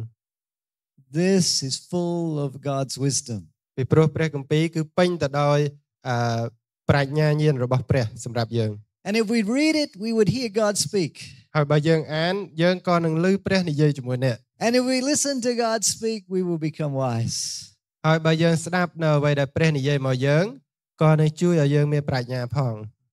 Speaker 9: This is full of God's wisdom.
Speaker 2: ពីព្រោះព្រះគម្ពីរគឺពេញទៅដោយអឺប្រាជ្ញាញាណរបស់ព្រះសម្រាប់យើង
Speaker 9: And if we read it, we would hear God speak.
Speaker 2: ហើយបើយើងអានយើងក៏នឹងឮព្រះនិយាយជាមួយអ្នក
Speaker 9: And if we listen to God speak, we will become wise.
Speaker 2: ហើយបើយើងស្ដាប់នៅអ្វីដែលព្រះនិយាយមកយើងក៏នឹងជួយឲ្យយើងមានប្រាជ្ញាផង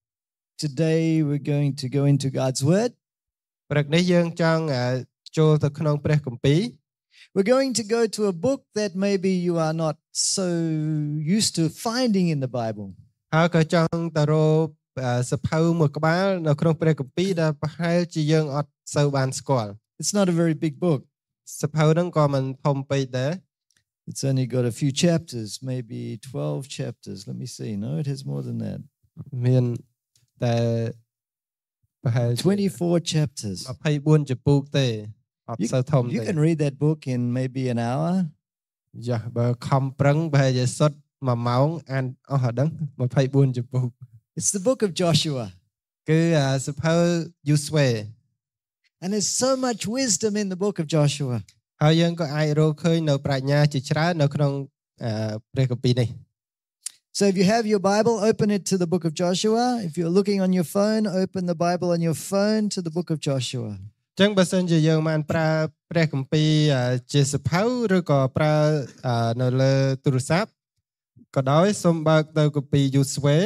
Speaker 9: Today we're going to go into God's word.
Speaker 2: ព្រឹកនេះយើងចង់ចូលទៅក្នុងព្រះគម្ពីរ
Speaker 9: We're going to go to a book that maybe you are not so used to finding in the Bible.
Speaker 2: ហើយក៏ចង់ទៅរកសភៅមួយក្បាលនៅក្នុងព្រះគម្ពីរដែលប្រហែលជាយើងអត់សូវបានស្គាល់
Speaker 9: It's not a very big book.
Speaker 2: សភៅហ្នឹងក៏មិនធំពេកដែរ
Speaker 9: It's only got a few chapters, maybe twelve chapters. Let me see. No, it has more than that.
Speaker 2: មានតែប្រហែល
Speaker 9: twenty-four chapters.
Speaker 2: ยี่สิบสี่ចំពោះទេអត់សូវធំទេ
Speaker 9: You can read that book in maybe an hour.
Speaker 2: យ៉ាបើខំប្រឹងប្រហែលជាសុទ្ធមួយម៉ោងអានអស់ហ្នឹងยี่สิบสี่ចំពោះ
Speaker 9: It's the book of Joshua.
Speaker 2: គឺសភៅយូស្វេ
Speaker 9: And there's so much wisdom in the book of Joshua.
Speaker 2: ហើយយើងក៏អាចរកឃើញនៅប្រាជ្ញាជាច្រើននៅក្នុងព្រះគម្ពីរនេះ
Speaker 9: So if you have your Bible, open it to the book of Joshua. If you're looking on your phone, open the Bible on your phone to the book of Joshua.
Speaker 2: ចឹងបើសិនជាយើងបានប្រើព្រះគម្ពីរជាសភៅឬក៏ប្រើនៅលើទូរស័ព្ទក៏ដោយសូមបើកទៅគម្ពីរយូស្វេ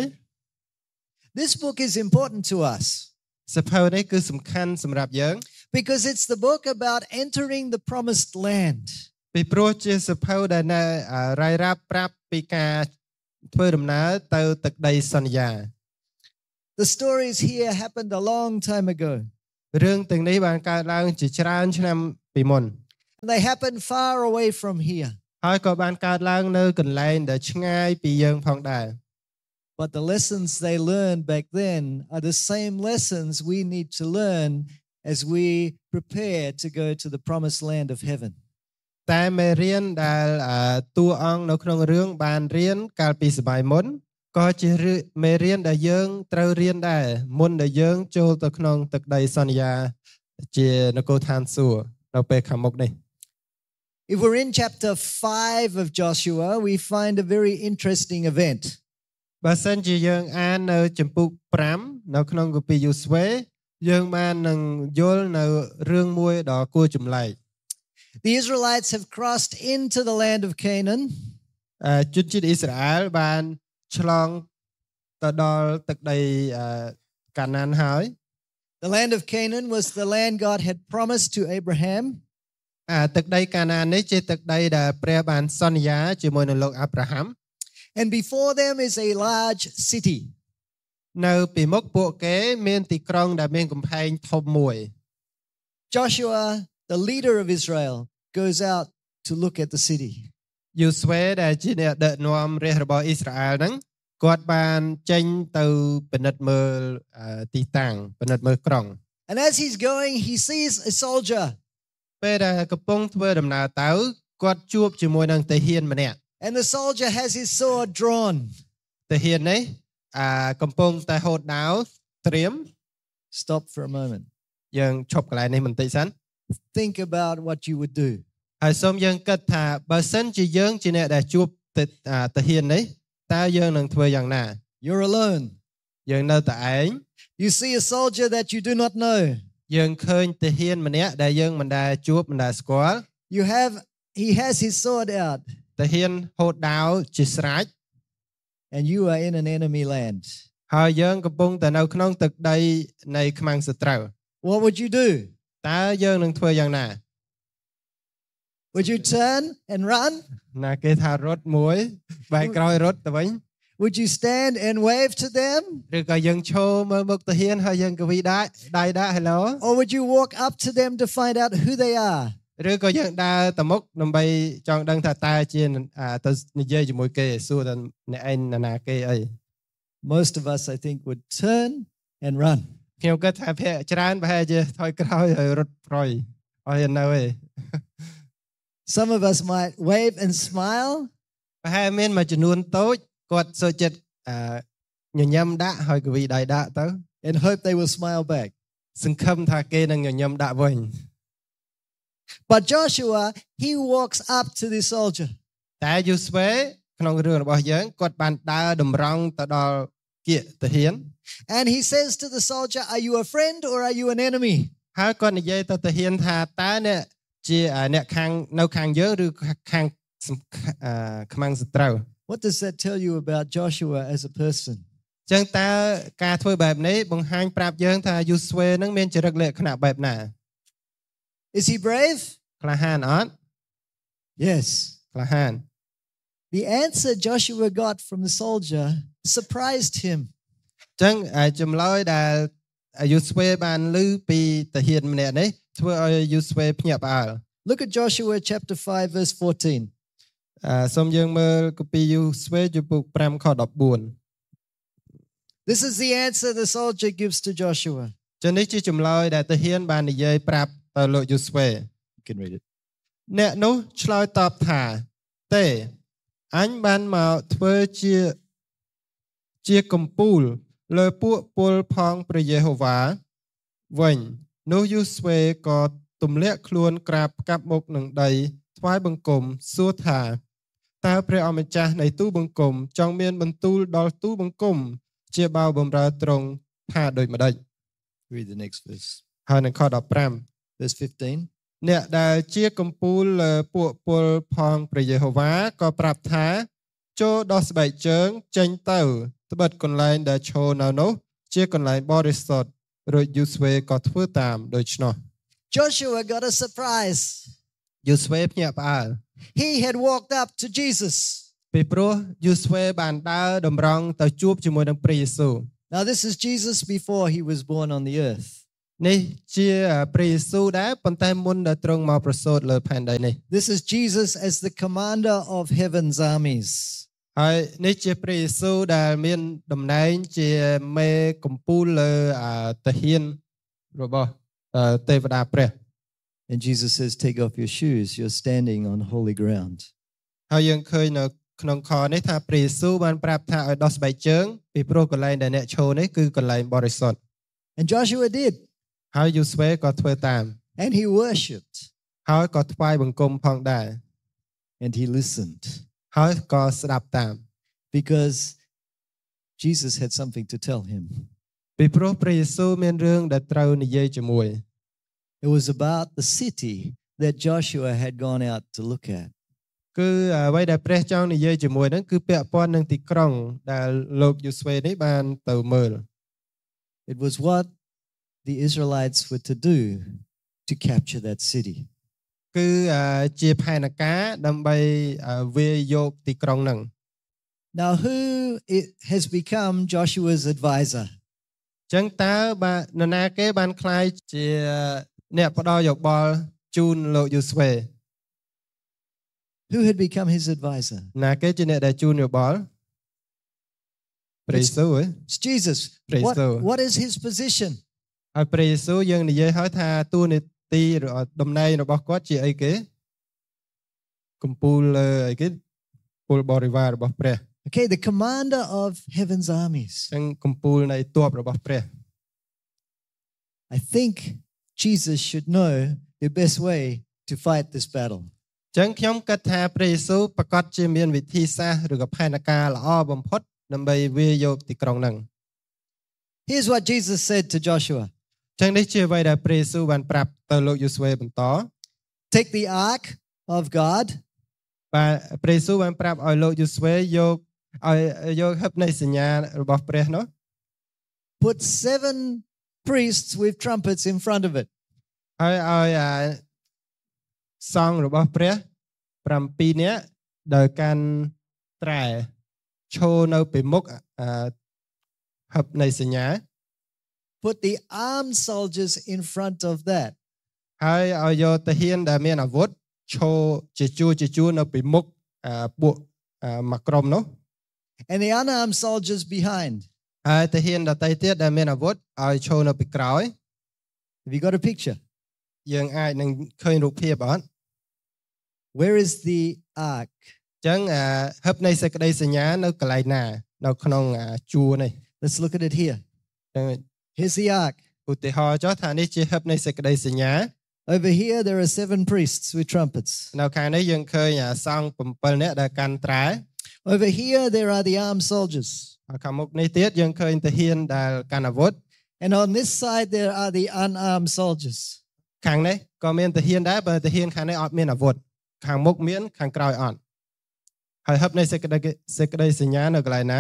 Speaker 9: This book is important to us.
Speaker 2: សភៅនេះគឺសំខាន់សម្រាប់យើង
Speaker 9: Because it's the book about entering the promised land.
Speaker 10: ពីព្រោះជាសភៅដែលនៅរាយរាប់ប្រាប់ពីការធ្វើដំណើរទៅទឹកដីសន្យា
Speaker 9: The stories here happened a long time ago.
Speaker 10: រឿងទាំងនេះបានកើតឡើងជាច្រើនឆ្នាំពីមុន
Speaker 9: They happened far away from here.
Speaker 10: ហើយក៏បានកើតឡើងនៅកន្លែងដែលឆ្ងាយពីយើងផងដែរ
Speaker 9: But the lessons they learned back then are the same lessons we need to learn as we prepare to go to the promised land of heaven.
Speaker 10: តែមេរៀនដែលតួអង្គនៅក្នុងរឿងបានរៀនកាលពីសម័យមុនក៏ជាមេរៀនដែលយើងត្រូវរៀនដែរមុនដែលយើងចូលទៅក្នុងទឹកដីសន្យាជានគរឋានសួគ៌នៅពេលខាងមុខនេះ
Speaker 9: If we're in chapter five of Joshua, we find a very interesting event.
Speaker 10: បើសិនជាយើងអាននៅចំពុកfiveនៅក្នុងគម្ពីរយូស្វេយើងបាននឹងយល់នៅរឿងមួយដ៏គួរចម្លែក
Speaker 9: The Israelites have crossed into the land of Canaan.
Speaker 10: ជនជាតិអ៊ីស្រាអែលបានឆ្លងទៅដល់ទឹកដីកាណានហើយ
Speaker 9: The land of Canaan was the land God had promised to Abraham.
Speaker 10: ទឹកដីកាណាននេះជាទឹកដីដែលព្រះបានសន្យាជាមួយនឹងលោកអាប់រ៉ាហាំ
Speaker 9: And before them is a large city.
Speaker 10: នៅពីមុខពួកគេមានទីក្រុងដែលមានកំផែងធំមួយ
Speaker 9: Joshua, the leader of Israel, goes out to look at the city.
Speaker 10: យូស្វេដែលជាអ្នកដឹកនាំរាជរបស់អ៊ីស្រាអែលហ្នឹងគាត់បានចេញទៅពិនិត្យមើលទីតាំងពិនិត្យមើលក្រុង
Speaker 9: And as he's going, he sees a soldier.
Speaker 10: ពេលដែលកំពុងធ្វើដំណើរទៅគាត់ជួបជាមួយនឹងទាហានម្នាក់
Speaker 9: And the soldier has his sword drawn.
Speaker 10: ទាហាននេះកំពុងតែហូតដាវត្រៀម
Speaker 9: Stop for a moment.
Speaker 10: យើងឈប់កន្លែងនេះបន្តិចសិន
Speaker 9: Think about what you would do.
Speaker 10: ហើយសូមយើងគិតថាបើសិនជាយើងជាអ្នកដែលជួបទាហាននេះតើយើងនឹងធ្វើយ៉ាងណា
Speaker 9: You're alone.
Speaker 10: យើងនៅតែឯង
Speaker 9: You see a soldier that you do not know.
Speaker 10: យើងឃើញទាហានម្នាក់ដែលយើងមិនដែលជួបមិនដែលស្គាល់
Speaker 9: You have he has his sword out.
Speaker 10: ទាហានហូតដាវជាស្រេច
Speaker 9: And you are in an enemy land.
Speaker 10: ហើយយើងកំពុងតែនៅក្នុងទឹកដីនៃខ្មាំងសត្រូវ
Speaker 9: What would you do?
Speaker 10: តើយើងនឹងធ្វើយ៉ាងណា
Speaker 9: Would you turn and run?
Speaker 10: ណាគេថារត់មួយបែរក្រោយរត់ទៅវិញ
Speaker 9: Would you stand and wave to them?
Speaker 10: ឬក៏យើងឈរមើលមុខទាហានហើយយើងក៏វិដៃដៃដាក់ Hello
Speaker 9: Or would you walk up to them to find out who they are?
Speaker 10: ឬក៏យើងដើរទៅមុខដើម្បីចង់ដឹងថាតើជាទៅនិយាយជាមួយគេសួរថាអ្នកឯងណាគេអី
Speaker 9: Most of us I think would turn and run.
Speaker 10: ខ្ញុំគិតថាភាគច្រើនប្រហែលជាថយក្រោយហើយរត់ប្រយអត់នៅទេ
Speaker 9: Some of us might wave and smile.
Speaker 10: ប្រហែលមានមួយចំនួនតូចគាត់សូចិត្តញញឹមដាក់ហើយក៏វិដៃដាក់ទៅ
Speaker 9: and hope they will smile back.
Speaker 10: សង្ឃឹមថាគេនឹងញញឹមដាក់វិញ
Speaker 9: But Joshua, he walks up to the soldier.
Speaker 10: តែយូស្វេក្នុងរឿងរបស់យើងគាត់បានដើរតម្រង់ទៅដល់គៀកទាហាន
Speaker 9: And he says to the soldier, are you a friend or are you an enemy?
Speaker 10: ហើយគាត់និយាយទៅទាហានថាតើអ្នកជាអ្នកខាងនៅខាងយើងឬខាងខ្មាំងសត្រូវ
Speaker 9: What does that tell you about Joshua as a person?
Speaker 10: ចឹងតើការធ្វើបែបនេះបង្ហាញប្រាប់យើងថាយូស្វេនឹងមានចរិតលក្ខណៈបែបណា
Speaker 9: Is he brave?
Speaker 10: ក្លាហានអត់
Speaker 9: Yes.
Speaker 10: ក្លាហាន
Speaker 9: The answer Joshua got from the soldier surprised him.
Speaker 10: ចឹងចម្លើយដែលយូស្វេបានឮពីទាហានម្នាក់នេះធ្វើឲ្យយូស្វេភ្ញាក់ផ្អើល
Speaker 9: Look at Joshua chapter five verse fourteen.
Speaker 10: សូមយើងមើលគម្ពីរយូស្វេជំពូកfiveខfourteen
Speaker 9: This is the answer the soldier gives to Joshua.
Speaker 10: ចឹងនេះជាចម្លើយដែលទាហានបាននិយាយប្រាប់ទៅលោកយូស្វេ
Speaker 9: You can read it.
Speaker 10: អ្នកនោះឆ្លើយតបថាទេអញបានមកធ្វើជាជាកំពូលលើពួកពលផងព្រះយេហូវ៉ាវិញនោះយូស្វេក៏ទម្លាក់ខ្លួនក្រាបកាប់មុខនឹងដីថ្វាយបង្គំសួរថាតើព្រះអម្ចាស់នៃទូបង្គំចង់មានបន្ទូលដល់ទូបង្គំជាបាវបំរើត្រង់ថាដូចម្ដេច
Speaker 9: Read the next verse.
Speaker 10: ហើយនឹងខfifteen
Speaker 9: Verse fifteen.
Speaker 10: អ្នកដែលជាកំពូលលើពួកពលផងព្រះយេហូវ៉ាក៏ប្រាប់ថាចូលដោះស្បែកជើងចេញទៅត្បិតកន្លែងដែលឈរនៅនោះជាកន្លែងបរិសុទ្ធរួចយូស្វេក៏ធ្វើតាមដូច្នោះ
Speaker 9: Joshua got a surprise.
Speaker 10: យូស្វេភ្ញាក់ផ្អើល
Speaker 9: He had walked up to Jesus.
Speaker 10: ពីព្រោះយូស្វេបានដើរតម្រង់ទៅជួបជាមួយនឹងព្រះយេស៊ូវ
Speaker 9: Now this is Jesus before he was born on the earth.
Speaker 10: នេះជាព្រះយេស៊ូវដែរប៉ុន្តែមុនដែលទ្រង់មកប្រសូតលើផែនដីនេះ
Speaker 9: This is Jesus as the commander of heaven's armies.
Speaker 10: ហើយនេះជាព្រះយេស៊ូវដែលមានតំណែងជាមេកំពូលលើទាហានរបស់ទេវតាព្រះ
Speaker 9: And Jesus says, take off your shoes, you're standing on holy ground.
Speaker 10: ហើយយើងឃើញនៅក្នុងខនេះថាព្រះយេស៊ូវបានប្រាប់ថាឲ្យដោះស្បែកជើងពីព្រោះកន្លែងដែលអ្នកឈរនេះគឺកន្លែងបរិសុទ្ធ
Speaker 9: And Joshua did.
Speaker 10: ហើយយូស្វេក៏ធ្វើតាម
Speaker 9: And he worshipped.
Speaker 10: ហើយក៏ថ្វាយបង្គំផងដែរ
Speaker 9: And he listened.
Speaker 10: ហើយក៏ស្ដាប់តាម
Speaker 9: Because Jesus had something to tell him.
Speaker 10: ពីព្រោះព្រះយេស៊ូវមានរឿងដែលត្រូវនិយាយជាមួយ
Speaker 9: It was about the city that Joshua had gone out to look at.
Speaker 10: គឺអ្វីដែលព្រះចង់និយាយជាមួយហ្នឹងគឺពាក់ព័ន្ធនឹងទីក្រុងដែលលោកយូស្វេនេះបានទៅមើល
Speaker 9: It was what the Israelites were to do to capture that city.
Speaker 10: គឺជាផែនការដើម្បីវាយយកទីក្រុងហ្នឹង
Speaker 9: Now who it has become Joshua's advisor?
Speaker 10: ចឹងតើបាទនរណាគេបានក្លាយជាអ្នកផ្ដល់យោបល់ជូនលោកយូស្វេ
Speaker 9: Who had become his advisor?
Speaker 10: ណាគេជាអ្នកដែលជូនយោបល់ព្រះយេស៊ូវ
Speaker 9: It's Jesus. What, what is his position?
Speaker 10: ហើយព្រះយេស៊ូវយើងនិយាយហើយថាតួនាទីតំណែងរបស់គាត់ជាអីគេកំពូលអីគេពលបរិវាររបស់ព្រះ
Speaker 9: Okay, the commander of heaven's armies.
Speaker 10: ចឹងកំពូលនៃទ័ពរបស់ព្រះ
Speaker 9: I think Jesus should know the best way to fight this battle.
Speaker 10: ចឹងខ្ញុំគិតថាព្រះយេស៊ូវប្រកាសជាមានវិធីសាស្ត្រឬក៏ផែនការល្អបំផុតដើម្បីវាយកទីក្រុងហ្នឹង
Speaker 9: Here's what Jesus said to Joshua.
Speaker 10: ចឹងនេះជាអ្វីដែលព្រះយេស៊ូវបានប្រាប់ទៅលោកយូស្វេបន្ត
Speaker 9: Take the ark of God.
Speaker 10: បាទព្រះយេស៊ូវបានប្រាប់ឲ្យលោកយូស្វេយកឲ្យយកហឹបនៃសញ្ញារបស់ព្រះនោះ
Speaker 9: Put seven priests with trumpets in front of it.
Speaker 10: ហើយឲ្យសង្ឃរបស់ព្រះ7នាក់ដោយកាន់ត្រែឈរនៅពីមុខហឹបនៃសញ្ញា
Speaker 9: Put the armed soldiers in front of that.
Speaker 10: ហើយឲ្យយកទាហានដែលមានអាវុធឈរជាជួរជាជួរនៅពីមុខពួកមកក្រុមនោះ
Speaker 9: And the unarmed soldiers behind.
Speaker 10: ហើយទាហានដទៃទៀតដែលមានអាវុធឲ្យឈរនៅពីក្រោយ
Speaker 9: Have you got a picture?
Speaker 10: យើងអាចនឹងឃើញរូបភាពអត់
Speaker 9: Where is the ark?
Speaker 10: ចឹងហឹបនៃសេចក្តីសញ្ញានៅកន្លែងណានៅក្នុងជួរនេះ
Speaker 9: Let's look at it here. Here's the ark.
Speaker 10: ឧទាហរណ៍ចុះថានេះជាហឹបនៃសេចក្តីសញ្ញា
Speaker 9: Over here there are seven priests with trumpets.
Speaker 10: នៅខាងនេះយើងឃើញសង្ឃ7នាក់ដែលកាន់ត្រែ
Speaker 9: Over here there are the armed soldiers.
Speaker 10: ខាងមុខនេះទៀតយើងឃើញទាហានដែលកាន់អាវុធ
Speaker 9: And on this side there are the unarmed soldiers.
Speaker 10: ខាងនេះក៏មានទាហានដែរបើទាហានខាងនេះអត់មានអាវុធខាងមុខមានខាងក្រោយអត់ហើយហឹបនៃសេចក្តីសេចក្តីសញ្ញានៅកន្លែងណា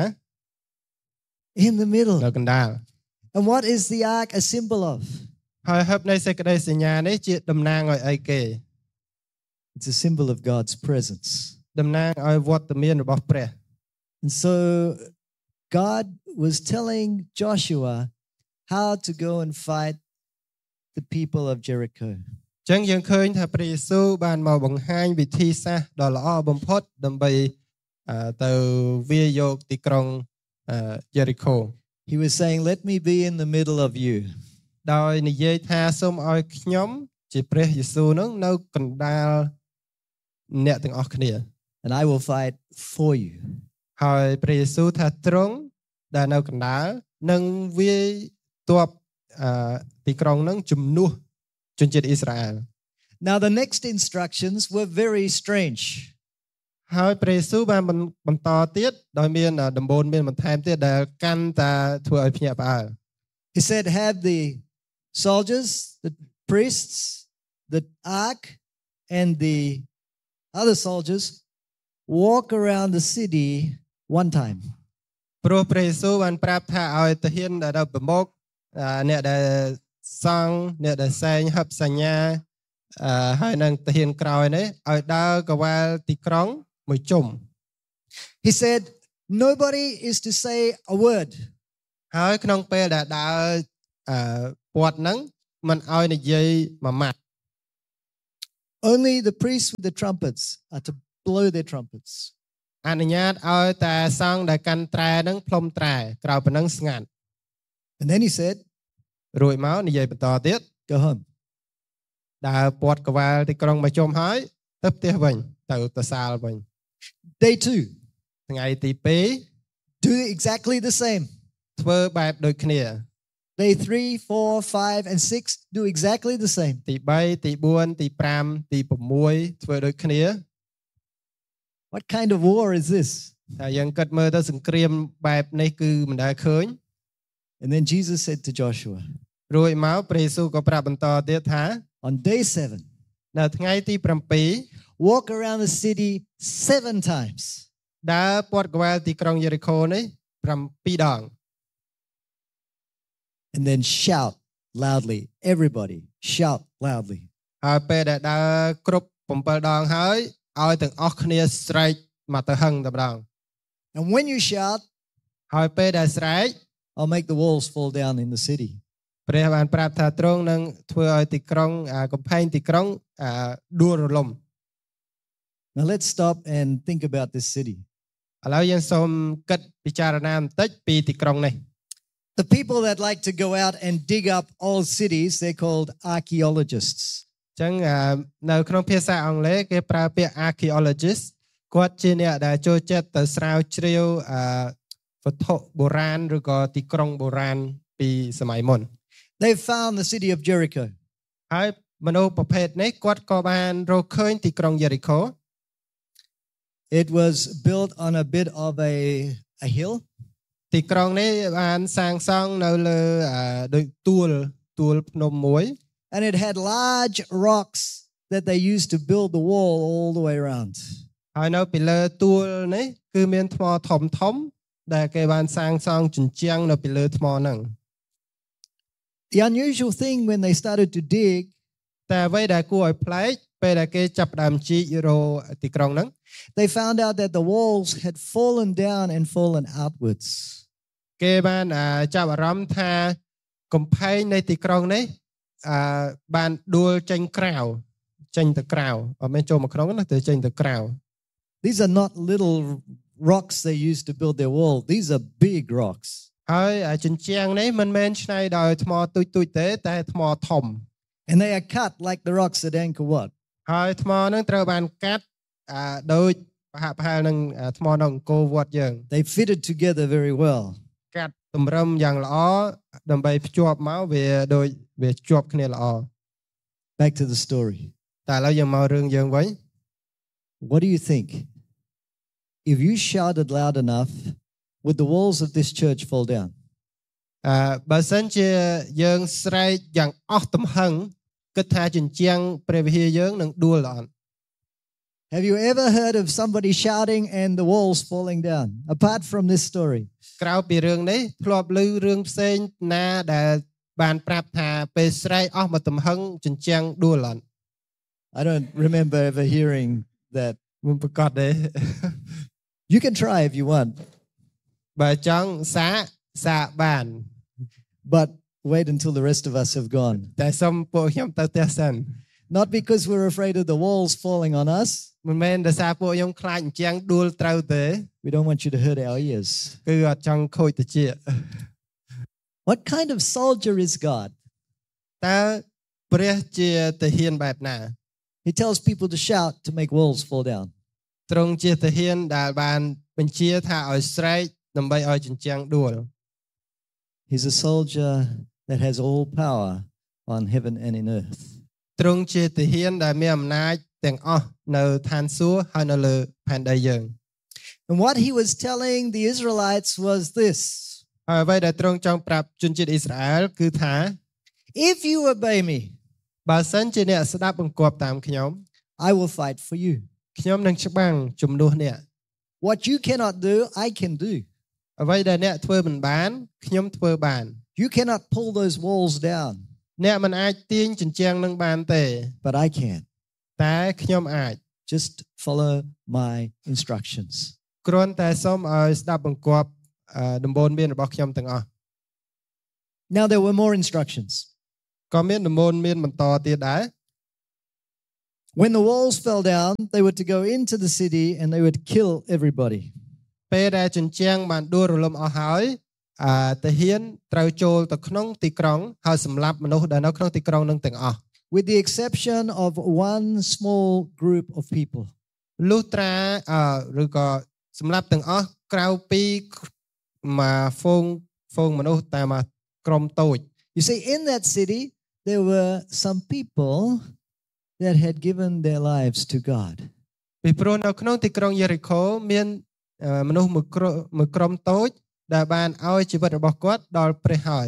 Speaker 9: In the middle.
Speaker 10: នៅកណ្ដាល
Speaker 9: And what is the ark a symbol of?
Speaker 10: ហើយហឹបនៃសេចក្តីសញ្ញានេះជាតំណាងឲ្យអីគេ
Speaker 9: It's a symbol of God's presence.
Speaker 10: តំណាងឲ្យវត្តមានរបស់ព្រះ
Speaker 9: And so God was telling Joshua how to go and fight the people of Jericho.
Speaker 10: ចឹងយើងឃើញថាព្រះយេស៊ូវបានមកបង្ហាញវិធីសាស្ត្រដ៏ល្អបំផុតដើម្បីទៅវាយកទីក្រុងយេរីកូ
Speaker 9: He was saying, let me be in the middle of you.
Speaker 10: ដោយនិយាយថាសូមឲ្យខ្ញុំជាព្រះយេស៊ូវនឹងនៅកណ្ដាលអ្នកទាំងអស់គ្នា
Speaker 9: And I will fight for you.
Speaker 10: ហើយព្រះយេស៊ូវថាទ្រង់ដែលនៅកណ្ដាលនឹងវាយទ័ពទីក្រុងនឹងជំនួសជនជាតិអ៊ីស្រាអែល
Speaker 9: Now the next instructions were very strange.
Speaker 10: ហើយព្រះយេស៊ូវបានបន្តទៀតដោយមានដំបូន្មានបន្ថែមទៀតដែលកាន់តែធ្វើឲ្យភ្ញាក់ផ្អើល
Speaker 9: He said have the soldiers, the priests, the ark and the other soldiers walk around the city one time.
Speaker 10: ព្រោះព្រះយេស៊ូវបានប្រាប់ថាឲ្យទាហានដែលប្រមុខអ្នកដែលសង់អ្នកដែលសែងហឹបសញ្ញាអឺហើយនឹងទាហានក្រោយនេះឲ្យដើរកវ៉ាល់ទីក្រុងមួយជុំ
Speaker 9: He said, nobody is to say a word.
Speaker 10: ហើយក្នុងពេលដែលដើរអឺពាត់ហ្នឹងមិនឲ្យនិយាយមួយម៉ាត់
Speaker 9: Only the priests with the trumpets are to blow their trumpets.
Speaker 10: អនុញ្ញាតឲ្យតែសង្ឃដែលកាន់ត្រែហ្នឹងផ្លុំត្រែក្រៅប៉ុណ្ណឹងស្ងាត់
Speaker 9: And then he said,
Speaker 10: រួចមកនិយាយបន្តទៀត
Speaker 9: go home.
Speaker 10: ដើរពាត់កវ៉ាល់ទីក្រុងមួយជុំហើយទៅផ្ទះវិញទៅទៅសាលវិញ
Speaker 9: Day two,
Speaker 10: ថ្ងៃទីពីរ
Speaker 9: do exactly the same.
Speaker 10: ធ្វើបែបដូចគ្នា
Speaker 9: Day three, four, five, and six, do exactly the same.
Speaker 10: ទីបីទីបួនទីប្រាំទីប្រាំមួយធ្វើដូចគ្នា
Speaker 9: What kind of war is this?
Speaker 10: តែយើងគិតមើលទៅសង្គ្រាមបែបនេះគឺមិនដែលឃើញ
Speaker 9: And then Jesus said to Joshua,
Speaker 10: រួចមកព្រះយេស៊ូវក៏ប្រាប់បន្តទៀតថា
Speaker 9: on day seven,
Speaker 10: នៅថ្ងៃទីប្រាំពីរ
Speaker 9: walk around the city seven times.
Speaker 10: ដើរពាត់កវ៉ាល់ទីក្រុងយេរីកូនេះប្រាំពីរដង
Speaker 9: And then shout loudly. Everybody, shout loudly.
Speaker 10: ហើយពេលដែលដើរគ្រប់bảyដងហើយឲ្យទាំងអស់គ្នាស្រែកមកទៅហឹងតែម្ដង
Speaker 9: And when you shout,
Speaker 10: ហើយពេលដែលស្រែក
Speaker 9: I'll make the walls fall down in the city.
Speaker 10: ព្រះបានប្រាប់ថាទ្រង់នឹងធ្វើឲ្យទីក្រុងកំផែងទីក្រុងដួលរលំ
Speaker 9: Now let's stop and think about this city.
Speaker 10: ឥឡូវយើងសូមគិតពិចារណាបន្តិចពីទីក្រុងនេះ
Speaker 9: The people that like to go out and dig up old cities, they're called archaeologists.
Speaker 10: អញ្ចឹងនៅក្នុងភាសាអង់គ្លេសគេប្រើពាក្យ archaeologist គាត់ជាអ្នកដែលចូលចិត្តទៅស្រាវជ្រាវវត្ថុបុរាណឬក៏ទីក្រុងបុរាណពីសម័យមុន
Speaker 9: They found the city of Jericho.
Speaker 10: ហើយមនុស្សប្រភេទនេះគាត់ក៏បានរកឃើញទីក្រុងយេរីកូ
Speaker 9: It was built on a bit of a a hill.
Speaker 10: ទីក្រុងនេះបានសាងសង់នៅលើដូចទួលទួលភ្នំមួយ
Speaker 9: And it had large rocks that they used to build the wall all the way around.
Speaker 10: ហើយនៅពីលើទួលនេះគឺមានថ្មធំធំដែលគេបានសាងសង់ជញ្ជាំងនៅពីលើថ្មហ្នឹង
Speaker 9: The unusual thing when they started to dig
Speaker 10: តែអ្វីដែលគួរឲ្យប្លែកពេលដែលគេចាប់ផ្ដើមជីករកទីក្រុងហ្នឹង
Speaker 9: they found out that the walls had fallen down and fallen outwards.
Speaker 10: គេបានចាប់អារម្មណ៍ថាកំផែងនៃទីក្រុងនេះបានដួលចេញក្រៅចេញទៅក្រៅអត់មែនចូលមកក្នុងណាតែចេញទៅក្រៅ
Speaker 9: These are not little rocks they used to build their wall. These are big rocks.
Speaker 10: ហើយជញ្ជាំងនេះមិនមែនឆ្នៃដោយថ្មទូចទូចទេតែថ្មធំ
Speaker 9: And they are cut like the rocks at Angkor Wat.
Speaker 10: ហើយថ្មហ្នឹងត្រូវបានកាត់ដូចប្រហាក់ប្រហែលនឹងថ្មនៅអង្គរវត្តយើង
Speaker 9: They fitted together very well.
Speaker 10: កាត់តម្រឹមយ៉ាងល្អដើម្បីភ្ជាប់មកវាដូចវាជាប់គ្នាល្អ
Speaker 9: Back to the story.
Speaker 10: តែឥឡូវយើងមករឿងយើងវិញ
Speaker 9: What do you think? If you shouted loud enough, would the walls of this church fall down?
Speaker 10: អឺបើសិនជាយើងស្រែកយ៉ាងអស់ទំហឹងគិតថាជញ្ជាំងព្រះវិហារយើងនឹងដួលអត់
Speaker 9: Have you ever heard of somebody shouting and the walls falling down? Apart from this story.
Speaker 10: ក្រៅពីរឿងនេះធ្លាប់ឮរឿងផ្សេងណាដែលបានប្រាប់ថាពេលស្រែកអស់មួយទំហឹងជញ្ជាំងដួលអត់
Speaker 9: I don't remember ever hearing that.
Speaker 10: មិនប្រកាសទេ
Speaker 9: You can try if you want.
Speaker 10: បើចង់សាកសាកបាន
Speaker 9: But wait until the rest of us have gone.
Speaker 10: តែសូមពួកខ្ញុំទៅផ្ទះសិន
Speaker 9: Not because we're afraid of the walls falling on us.
Speaker 10: មិនមែនដោយសារពួកខ្ញុំខ្លាចអញ្ចឹងដួលត្រូវទេ
Speaker 9: We don't want you to hurt our ears.
Speaker 10: គឺអត់ចង់ខូចតិច
Speaker 9: What kind of soldier is God?
Speaker 10: តើព្រះជាទាហានបែបណា
Speaker 9: He tells people to shout to make walls fall down.
Speaker 10: ទ្រង់ជាទាហានដែលបានបញ្ជាថាឲ្យស្រែកដើម្បីឲ្យជញ្ជាំងដួល
Speaker 9: He's a soldier that has all power on heaven and in earth.
Speaker 10: ទ្រង់ជាទាហានដែលមានអំណាចទាំងអស់នៅឋានសួគ៌ហើយនៅលើផែនដីយើង
Speaker 9: And what he was telling the Israelites was this.
Speaker 10: ហើយអ្វីដែលទ្រង់ចង់ប្រាប់ជនជាតិអ៊ីស្រាអែលគឺថា
Speaker 9: If you obey me,
Speaker 10: បើសិនជាអ្នកស្ដាប់បង្គាប់តាមខ្ញុំ
Speaker 9: I will fight for you.
Speaker 10: ខ្ញុំនឹងច្បាំងជំនួសអ្នក
Speaker 9: What you cannot do, I can do.
Speaker 10: អ្វីដែលអ្នកធ្វើមិនបានខ្ញុំធ្វើបាន
Speaker 9: You cannot pull those walls down.
Speaker 10: អ្នកមិនអាចទាញជញ្ជាំងនឹងបានទេ
Speaker 9: but I can.
Speaker 10: តែខ្ញុំអាច
Speaker 9: Just follow my instructions.
Speaker 10: គ្រាន់តែសូមឲ្យស្ដាប់បង្គាប់ដំបូន្មានរបស់ខ្ញុំទាំងអស់
Speaker 9: Now there were more instructions.
Speaker 10: ក៏មានដំបូន្មានបន្តទៀតដែរ
Speaker 9: When the walls fell down, they were to go into the city and they would kill everybody.
Speaker 10: ពេលដែលជញ្ជាំងបានដួលរលំអស់ហើយអាទាហានត្រូវចូលទៅក្នុងទីក្រុងហើយសម្លាប់មនុស្សដែលនៅក្នុងទីក្រុងនឹងទាំងអស់
Speaker 9: with the exception of one small group of people.
Speaker 10: លុះត្រាឬក៏សម្លាប់ទាំងអស់ក្រៅពីមួយហ្វូងហ្វូងមនុស្សតែមួយក្រុមតូច
Speaker 9: You see, in that city there were some people that had given their lives to God.
Speaker 10: ពីព្រោះនៅក្នុងទីក្រុងយេរីកូមានមនុស្សមួយក្រុមតូចដែលបានឲ្យជីវិតរបស់គាត់ដល់ព្រះហើយ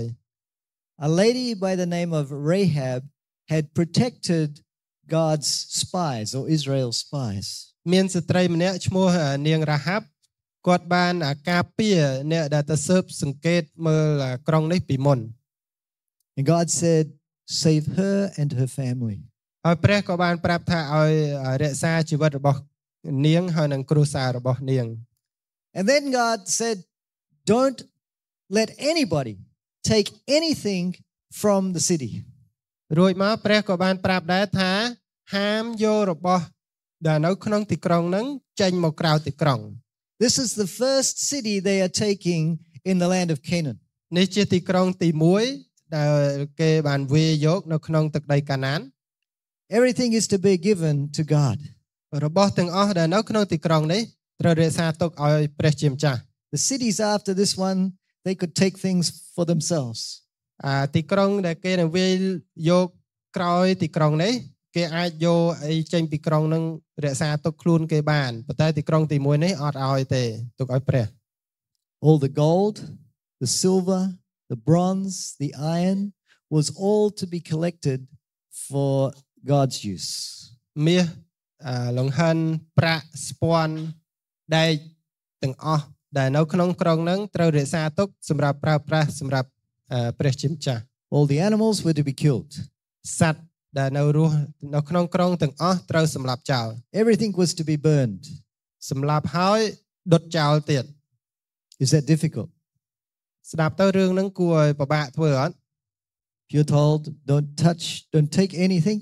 Speaker 9: A lady by the name of Rahab had protected God's spies or Israel's spies.
Speaker 10: មានស្ត្រីម្នាក់ឈ្មោះនាងរ៉ាហាប់គាត់បានការពារអ្នកដែលទៅស៊ើបសង្កេតមើលក្រុងនេះពីមុន
Speaker 9: And God said, save her and her family.
Speaker 10: ហើយព្រះក៏បានប្រាប់ថាឲ្យរក្សាជីវិតរបស់នាងហើយនិងគ្រួសាររបស់នាង
Speaker 9: And then God said, don't let anybody take anything from the city.
Speaker 10: រួចមកព្រះក៏បានប្រាប់ដែរថាហាមយករបស់ដែលនៅក្នុងទីក្រុងហ្នឹងចេញមកក្រៅទីក្រុង
Speaker 9: This is the first city they are taking in the land of Canaan.
Speaker 10: នេះជាទីក្រុងទីមួយដែលគេបានវាយយកនៅក្នុងទឹកដីកាណាន
Speaker 9: Everything is to be given to God.
Speaker 10: របស់ទាំងអស់ដែលនៅក្នុងទីក្រុងនេះត្រូវរក្សាទុកឲ្យព្រះជាម្ចាស់
Speaker 9: The cities after this one, they could take things for themselves.
Speaker 10: អាទីក្រុងដែលគេនឹងវាយយកក្រោយទីក្រុងនេះគេអាចយកអីចេញពីក្រុងនឹងរក្សាទុកខ្លួនគេបានប៉ុន្តែទីក្រុងទីមួយនេះអត់ឲ្យទេទុកឲ្យព្រះ
Speaker 9: All the gold, the silver, the bronze, the iron was all to be collected for God's use.
Speaker 10: មាសលង្ហិនប្រាក់ស្ពាន់ដែកទាំងអស់ដែលនៅក្នុងក្រុងហ្នឹងត្រូវរក្សាទុកសម្រាប់ប្រើប្រាស់សម្រាប់ព្រះជាម្ចាស់
Speaker 9: All the animals were to be killed.
Speaker 10: សត្វដែលនៅរស់នៅក្នុងក្រុងទាំងអស់ត្រូវសម្លាប់ចោល
Speaker 9: Everything was to be burned.
Speaker 10: សម្លាប់ហើយដុតចោលទៀត
Speaker 9: Is that difficult?
Speaker 10: ស្ដាប់ទៅរឿងហ្នឹងគួរឲ្យពិបាកធ្វើអត់
Speaker 9: You're told don't touch, don't take anything.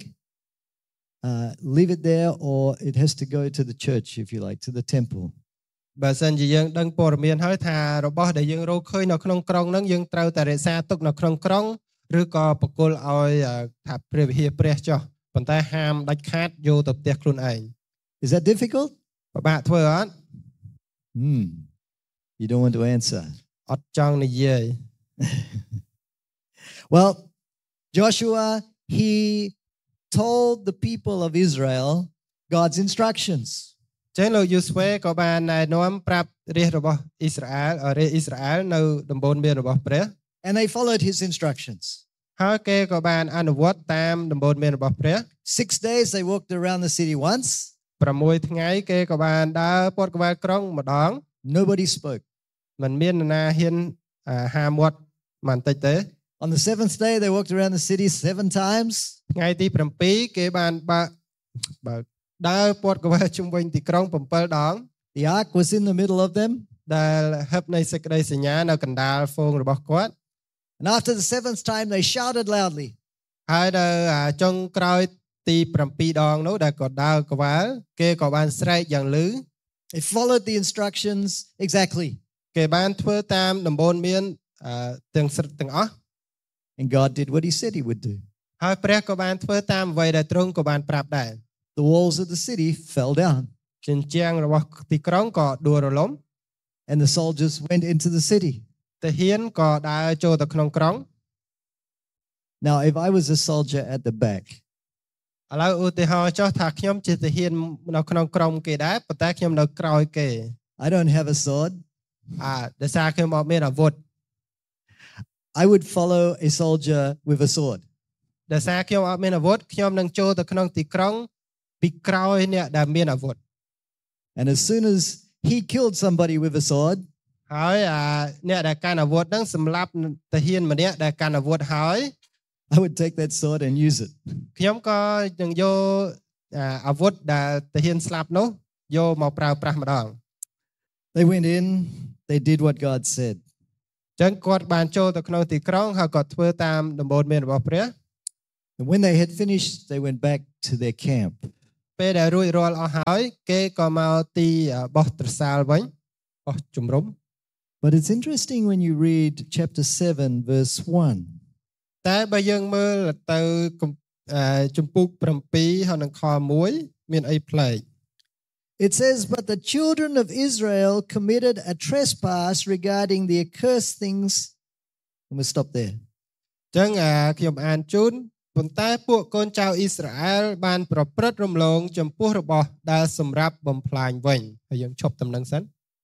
Speaker 9: Uh, leave it there or it has to go to the church if you like, to the temple.
Speaker 10: បើសិនជាយើងដឹងព័ត៌មានហើយថារបស់ដែលយើងរកឃើញនៅក្នុងក្រុងហ្នឹងយើងត្រូវតែរក្សាទុកនៅក្នុងក្រុងឬក៏បកគលឲ្យថាព្រះវិហារព្រះចុះប៉ុន្តែហាមដាច់ខាតយកទៅផ្ទះខ្លួនឯង
Speaker 9: Is that difficult?
Speaker 10: ពិបាកធ្វើអត់
Speaker 9: Hmm. You don't want to answer.
Speaker 10: អត់ចង់និយាយ
Speaker 9: Well, Joshua, he told the people of Israel God's instructions.
Speaker 10: ចឹងលោកយូស្វេក៏បានណែនាំប្រាប់រាជរបស់អ៊ីស្រាអែលរាជអ៊ីស្រាអែលនៅដំបូន្មានរបស់ព្រះ
Speaker 9: And they followed his instructions.
Speaker 10: ហើយគេក៏បានអនុវត្តតាមដំបូន្មានរបស់ព្រះ
Speaker 9: Six days they walked around the city once.
Speaker 10: 6ថ្ងៃគេក៏បានដើរព័ទ្ធក្បែរក្រុងម្ដង
Speaker 9: Nobody spoke.
Speaker 10: មិនមាននរណាហ៊ានហាមាត់បន្តិចទេ
Speaker 9: On the seventh day they walked around the city seven times.
Speaker 10: ថ្ងៃទី7គេបានបើបើដើរព័ទ្ធក្បែរជុំវិញទីក្រុង7ដង
Speaker 9: The ark was in the middle of them.
Speaker 10: ដែលហឹបនៃសេចក្តីសញ្ញានៅកណ្ដាលហ្វូងរបស់គាត់
Speaker 9: And after the seventh time they shouted loudly.
Speaker 10: ហើយដល់ចុងក្រោយទី7ដងនោះដែលគាត់ដើរក្បាលគេក៏បានស្រែកយ៉ាងលឺ
Speaker 9: They followed the instructions exactly.
Speaker 10: គេបានធ្វើតាមដំបូន្មានទាំងទាំងអស់
Speaker 9: And God did what he said he would do.
Speaker 10: ហើយព្រះក៏បានធ្វើតាមអ្វីដែលទ្រង់ក៏បានប្រាប់ដែរ
Speaker 9: The walls of the city fell down.
Speaker 10: ជញ្ជាំងរបស់ទីក្រុងក៏ដួលរលំ
Speaker 9: And the soldiers went into the city.
Speaker 10: ទាហានក៏ដើរចូលទៅក្នុងក្រុង
Speaker 9: Now if I was a soldier at the back,
Speaker 10: ឥឡូវឧទាហរណ៍ចុះថាខ្ញុំជាទាហាននៅក្នុងក្រុមគេដែរប៉ុន្តែខ្ញុំនៅក្រោយគេ
Speaker 9: I don't have a sword.
Speaker 10: អាដោយសារខ្ញុំអត់មានអាវុធ
Speaker 9: I would follow a soldier with a sword.
Speaker 10: ដោយសារខ្ញុំអត់មានអាវុធខ្ញុំនឹងចូលទៅក្នុងទីក្រុងពីក្រោយអ្នកដែលមានអាវុធ
Speaker 9: And as soon as he killed somebody with a sword,
Speaker 10: ហើយអាអ្នកដែលកាន់អាវុធហ្នឹងសម្លាប់ទាហានម្នាក់ដែលកាន់អាវុធហើយ
Speaker 9: I would take that sword and use it.
Speaker 10: ខ្ញុំក៏នឹងយកអាវុធដែលទាហានស្លាប់នោះយកមកប្រើប្រាស់ម្ដង
Speaker 9: They went in, they did what God said.
Speaker 10: ចឹងគាត់បានចូលទៅក្នុងទីក្រុងហើយគាត់ធ្វើតាមដំបូន្មានរបស់ព្រះ
Speaker 9: And when they had finished, they went back to their camp.
Speaker 10: ពេលដែលរួចរាល់អស់ហើយគេក៏មកទីបោះត្រសាលវិញបោះជំរំ
Speaker 9: But it's interesting when you read chapter seven, verse one.
Speaker 10: តែបើយើងមើលទៅជំពូក7ហើយនឹងខ1មានអីប្លែក
Speaker 9: It says, but the children of Israel committed a trespass regarding the accursed things. And we'll stop there.
Speaker 10: ចឹងខ្ញុំអានជូនប៉ុន្តែពួកកូនចៅអ៊ីស្រាអែលបានប្រព្រឹត្តរំលងចំពោះរបស់ដែលសម្រាប់បំផ្លាញវិញហើយយើងឈប់តំណឹងសិន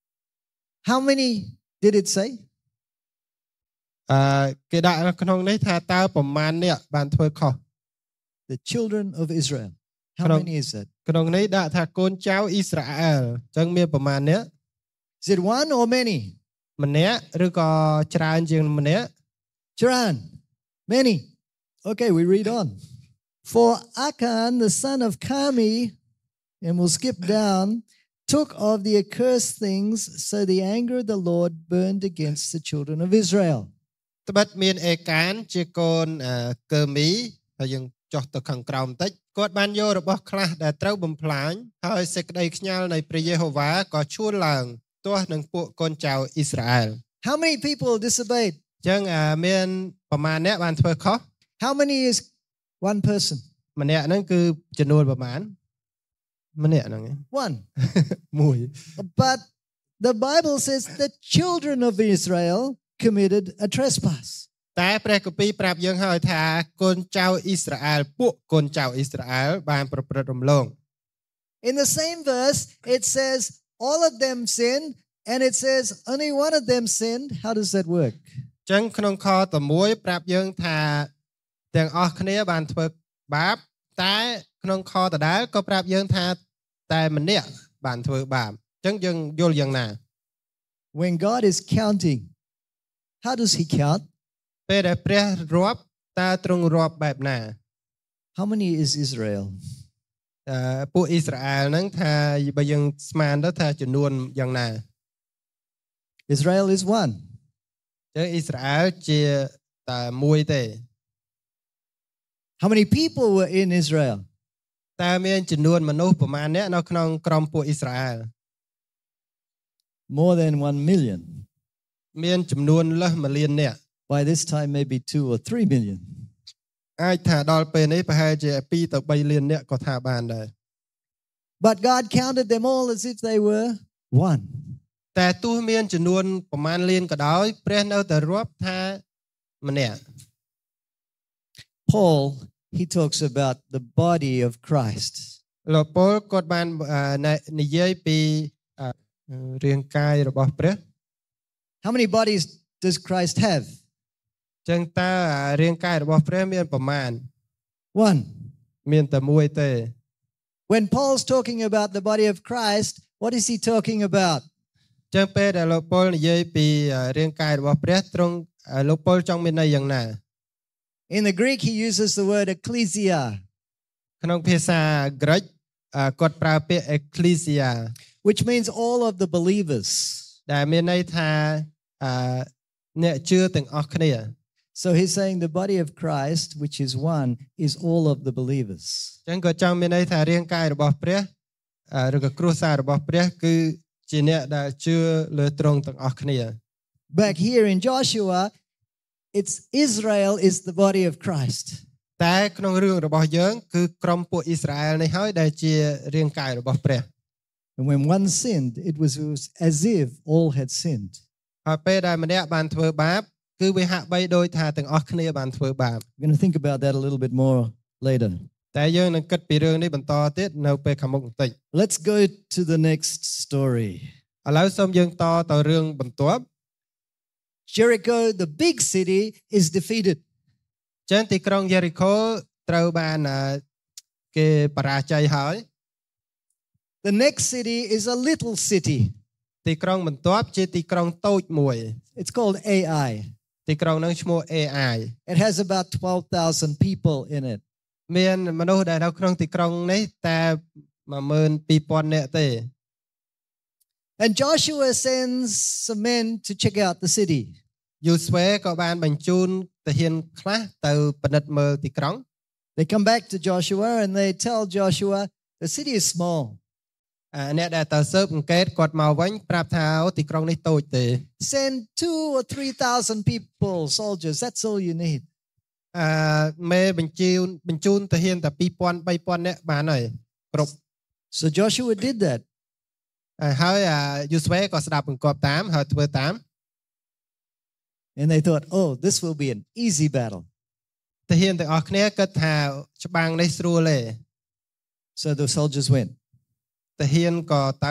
Speaker 9: How many did it say?
Speaker 10: អឺគេដាក់ក្នុងនេះថាតើប្រមាណអ្នកបានធ្វើខុស
Speaker 9: The children of Israel. How many is that?
Speaker 10: ក្នុងនេះដាក់ថាកូនចៅអ៊ីស្រាអែលចឹងមានប្រមាណអ្នក
Speaker 9: Is it one or many?
Speaker 10: ម្នាក់ឬក៏ច្រើនជាងម្នាក់
Speaker 9: ច្រើន Many. Okay, we read on. For Achan, the son of Carmi, and we'll skip down, took of the accursed things, so the anger of the Lord burned against the children of Israel.
Speaker 10: ត្បិតមានអេកានជាកូនកើមីហើយយើងចុះទៅខាងក្រោមបន្តិចគាត់បានយករបស់ខ្លះដែលត្រូវបំផ្លាញហើយសេចក្តីខ្ញាល់នៃព្រះយេហូវ៉ាក៏ឈួនឡើងទាស់នឹងពួកកូនចៅអ៊ីស្រាអែល
Speaker 9: How many people disobeyed?
Speaker 10: ចឹងមានប្រមាណអ្នកបានធ្វើខុស
Speaker 9: How many is one person?
Speaker 10: ម្នាក់ហ្នឹងគឺចំនួនប្រមាណម្នាក់ហ្នឹង
Speaker 9: One.
Speaker 10: មួយ
Speaker 9: But the Bible says the children of Israel committed a trespass.
Speaker 10: តែព្រះគម្ពីរប្រាប់យើងហើយថាកូនចៅអ៊ីស្រាអែលពួកកូនចៅអ៊ីស្រាអែលបានប្រព្រឹត្តរំលង
Speaker 9: In the same verse it says all of them sinned and it says only one of them sinned. How does that work?
Speaker 10: ចឹងក្នុងខតែមួយប្រាប់យើងថាទាំងអស់គ្នាបានធ្វើបាបតែក្នុងខដដែលក៏ប្រាប់យើងថាតែម្នាក់បានធ្វើបាបចឹងយើងយល់យ៉ាងណា
Speaker 9: When God is counting, how does he count?
Speaker 10: ពេលដែលព្រះរាប់តើទ្រង់រាប់បែបណា
Speaker 9: How many is Israel?
Speaker 10: អឺពួកអ៊ីស្រាអែលហ្នឹងថាបើយើងស្មានទៅថាចំនួនយ៉ាងណា
Speaker 9: Israel is one.
Speaker 10: ចឹងអ៊ីស្រាអែលជាតែមួយទេ
Speaker 9: How many people were in Israel?
Speaker 10: តើមានចំនួនមនុស្សប្រមាណអ្នកនៅក្នុងក្រុមពួកអ៊ីស្រាអែល
Speaker 9: More than one million.
Speaker 10: មានចំនួនលើសមួយលានអ្នក
Speaker 9: By this time maybe two or three million.
Speaker 10: អាចថាដល់ពេលនេះប្រហែលជាពីទៅ3លានអ្នកក៏ថាបានដែរ
Speaker 9: But God counted them all as if they were one.
Speaker 10: តែទោះមានចំនួនប្រមាណលានក៏ដោយព្រះនៅតែរាប់ថាម្នាក់
Speaker 9: Paul, he talks about the body of Christ.
Speaker 10: លោកប៉ូលគាត់បាននិយាយពីរាងកាយរបស់ព្រះ
Speaker 9: How many bodies does Christ have?
Speaker 10: ចឹងតើរាងកាយរបស់ព្រះមានប្រមាណ
Speaker 9: One.
Speaker 10: មានតែមួយទេ
Speaker 9: When Paul's talking about the body of Christ, what is he talking about?
Speaker 10: ចឹងពេលដែលលោកប៉ូលនិយាយពីរាងកាយរបស់ព្រះទ្រង់លោកប៉ូលចង់មានន័យយ៉ាងណា
Speaker 9: In the Greek he uses the word ecclesia.
Speaker 10: ក្នុងភាសាក្រិកគាត់ប្រើពាក្យ ecclesia
Speaker 9: which means all of the believers.
Speaker 10: ដែលមានន័យថាអ្នកជឿទាំងអស់គ្នា
Speaker 9: So he's saying the body of Christ, which is one, is all of the believers.
Speaker 10: ចឹងក៏ចង់មានន័យថារាងកាយរបស់ព្រះឬក៏គ្រួសាររបស់ព្រះគឺជាអ្នកដែលជឿលើទ្រង់ទាំងអស់គ្នា
Speaker 9: Back here in Joshua, it's Israel is the body of Christ.
Speaker 10: តែក្នុងរឿងរបស់យើងគឺក្រុមពួកអ៊ីស្រាអែលនេះហើយដែលជារាងកាយរបស់ព្រះ
Speaker 9: And when one sinned, it was, it was as if all had sinned.
Speaker 10: ហើយពេលដែលម្នាក់បានធ្វើបាបគឺវាហាក់បីដូចថាទាំងអស់គ្នាបានធ្វើបាប
Speaker 9: We're going to think about that a little bit more later.
Speaker 10: តែយើងនឹងគិតពីរឿងនេះបន្តទៀតនៅពេលខាងមុខបន្តិច
Speaker 9: Let's go to the next story.
Speaker 10: ឥឡូវសូមយើងតទៅរឿងបន្ទាប់
Speaker 9: Jericho, the big city, is defeated.
Speaker 10: ចឹងទីក្រុងយេរីកូត្រូវបានគេបរាជ័យហើយ
Speaker 9: The next city is a little city.
Speaker 10: ទីក្រុងបន្ទាប់ជាទីក្រុងតូចមួយ
Speaker 9: It's called Ai.
Speaker 10: ទីក្រុងហ្នឹងឈ្មោះ Ai
Speaker 9: It has about twelve thousand people in it.
Speaker 10: មានមនុស្សដែលនៅក្នុងទីក្រុងនេះតែone thousand two hundredនាក់ទេ
Speaker 9: And Joshua sends some men to check out the city.
Speaker 10: យូស្វេក៏បានបញ្ជូនទាហានខ្លះទៅពិនិត្យមើលទីក្រុង
Speaker 9: They come back to Joshua and they tell Joshua, the city is small.
Speaker 10: អ្នកដែលទៅស៊ើបអង្កេតគាត់មកវិញប្រាប់ថាទីក្រុងនេះតូចទេ
Speaker 9: Send two or three thousand people, soldiers. That's all you need.
Speaker 10: អឺមេបញ្ជូនបញ្ជូនទាហានតែtwo thousand three thousandនាក់បានហើយគ្រប់
Speaker 9: So Joshua did that.
Speaker 10: ហើយយូស្វេក៏ស្ដាប់បង្គាប់តាមហើយធ្វើតាម
Speaker 9: And they thought, oh, this will be an easy battle.
Speaker 10: ទាហានទាំងអស់គ្នាគិតថាច្បាំងនេះស្រួលទេ
Speaker 9: So the soldiers went.
Speaker 10: ទាហានក៏ទៅ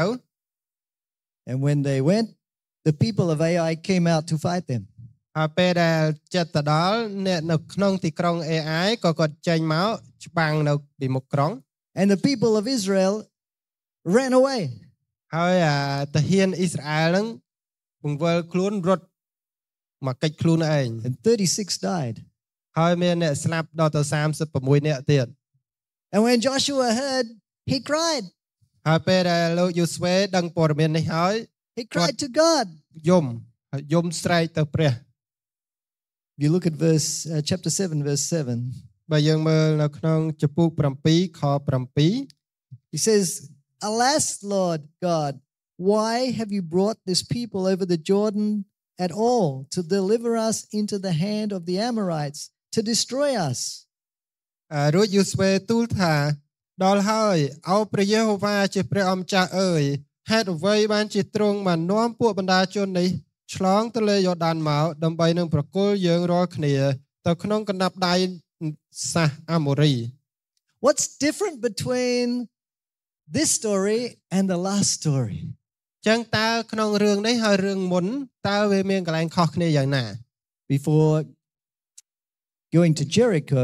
Speaker 9: And when they went, the people of Ai came out to fight them.
Speaker 10: ហើយពេលដែលចិត្តទៅដល់អ្នកនៅក្នុងទីក្រុង Ai ក៏គាត់ចេញមកច្បាំងនៅពីមុខក្រុង
Speaker 9: And the people of Israel ran away.
Speaker 10: ហើយទាហានអ៊ីស្រាអែលហ្នឹងបង្វិលខ្លួនរត់មកកិច្ចខ្លួនឯង
Speaker 9: And thirty-six died.
Speaker 10: ហើយមានអ្នកស្លាប់ដល់ទៅthirty-sixនាក់ទៀត
Speaker 9: And when Joshua heard, he cried.
Speaker 10: ហើយពេលដែលលោកយូស្វេដឹងព័ត៌មាននេះហើយ
Speaker 9: He cried to God.
Speaker 10: យំហើយយំស្រែកទៅព្រះ
Speaker 9: If you look at verse uh, chapter seven verse seven,
Speaker 10: បើយើងមើលនៅក្នុងចំពុកsevenខseven
Speaker 9: he says, Alas, Lord God, why have you brought this people over the Jordan at all to deliver us into the hand of the Amorites to destroy us?
Speaker 10: រួចយូស្វេទូលថាដល់ហើយអោព្រះយេហូវ៉ាជាព្រះអម្ចាស់អើយហេតុអ្វីបានជាទ្រង់បាននាំពួកបណ្ដាជននេះឆ្លងទន្លេយ៉ូដានមកដើម្បីនឹងប្រគល់យើងរាល់គ្នាទៅក្នុងកណ្ដាប់ដៃសាសអាម៉ូរី
Speaker 9: What's different between this story and the last story?
Speaker 10: ចឹងតើក្នុងរឿងនេះហើយរឿងមុនតើវាមានកន្លែងខុសគ្នាយ៉ាងណា
Speaker 9: Before going to Jericho,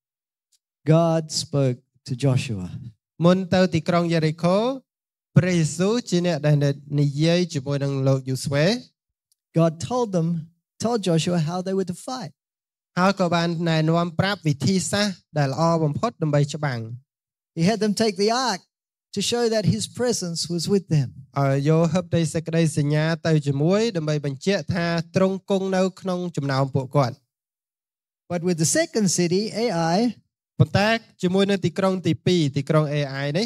Speaker 9: God spoke to Joshua.
Speaker 10: មុនទៅទីក្រុងយេរីកូព្រះយេស៊ូវជាអ្នកដែលនិយាយជាមួយនឹងលោកយូស្វេ
Speaker 9: God told them, told Joshua how they were to fight.
Speaker 10: ហើយក៏បានណែនាំប្រាប់វិធីសាស្ត្រដែលល្អបំផុតដើម្បីច្បាំង
Speaker 9: He had them take the ark to show that his presence was with them.
Speaker 10: ហើយយកហឹបនៃសេចក្តីសញ្ញាទៅជាមួយដើម្បីបញ្ជាក់ថាទ្រង់គង់នៅក្នុងចំណោមពួកគាត់
Speaker 9: But with the second city, Ai,
Speaker 10: ប៉ុន្តែជាមួយនឹងទីក្រុងទី2ទីក្រុង Ai នេះ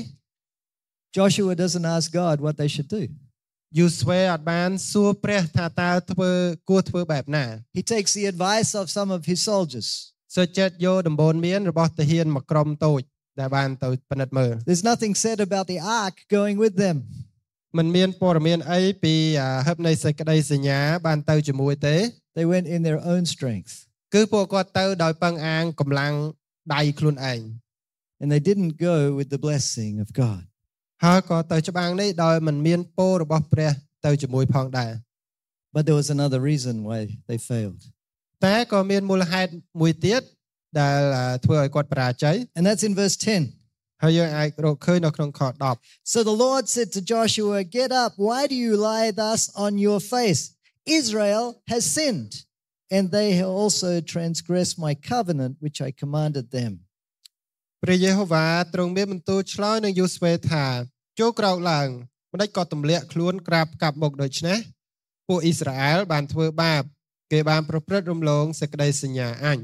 Speaker 9: Joshua doesn't ask God what they should do.
Speaker 10: យូស្វេអត់បានសួរព្រះថាតើធ្វើគួរធ្វើបែបណា
Speaker 9: He takes the advice of some of his soldiers.
Speaker 10: សូចិត្តយកដំបូន្មានរបស់ទាហានមួយក្រុមតូចដែលបានទៅពិនិត្យមើល
Speaker 9: There's nothing said about the ark going with them.
Speaker 10: មិនមានព័ត៌មានអីពីហឹបនៃសេចក្តីសញ្ញាបានទៅជាមួយទេ
Speaker 9: They went in their own strength.
Speaker 10: គឺពួកគាត់ទៅដោយពឹងអាងកម្លាំងដៃខ្លួនឯង
Speaker 9: And they didn't go with the blessing of God.
Speaker 10: ហើយក៏ទៅច្បាំងនេះដោយមិនមានពររបស់ព្រះទៅជាមួយផងដែរ
Speaker 9: But there was another reason why they failed.
Speaker 10: តែក៏មានមូលហេតុមួយទៀតដែលធ្វើឲ្យគាត់បរាជ័យ
Speaker 9: And that's in verse ten.
Speaker 10: ហើយយើងអាចរកឃើញនៅក្នុងខten
Speaker 9: 10 So the Lord said to Joshua, Get up, why do you lie thus on your face? Israel has sinned, and they have also transgressed my covenant which I commanded them.
Speaker 10: ព្រះយេហូវ៉ាទ្រង់មានបន្ទូលឆ្លើយនឹងយូស្វេថាចូលក្រោកឡើងម្ដេចក៏ទម្លាក់ខ្លួនក្រាបកាប់មុខដូច្នេះពួកអ៊ីស្រាអែលបានធ្វើបាបគេបានប្រព្រឹត្តរំលងសេចក្តីសញ្ញាអញ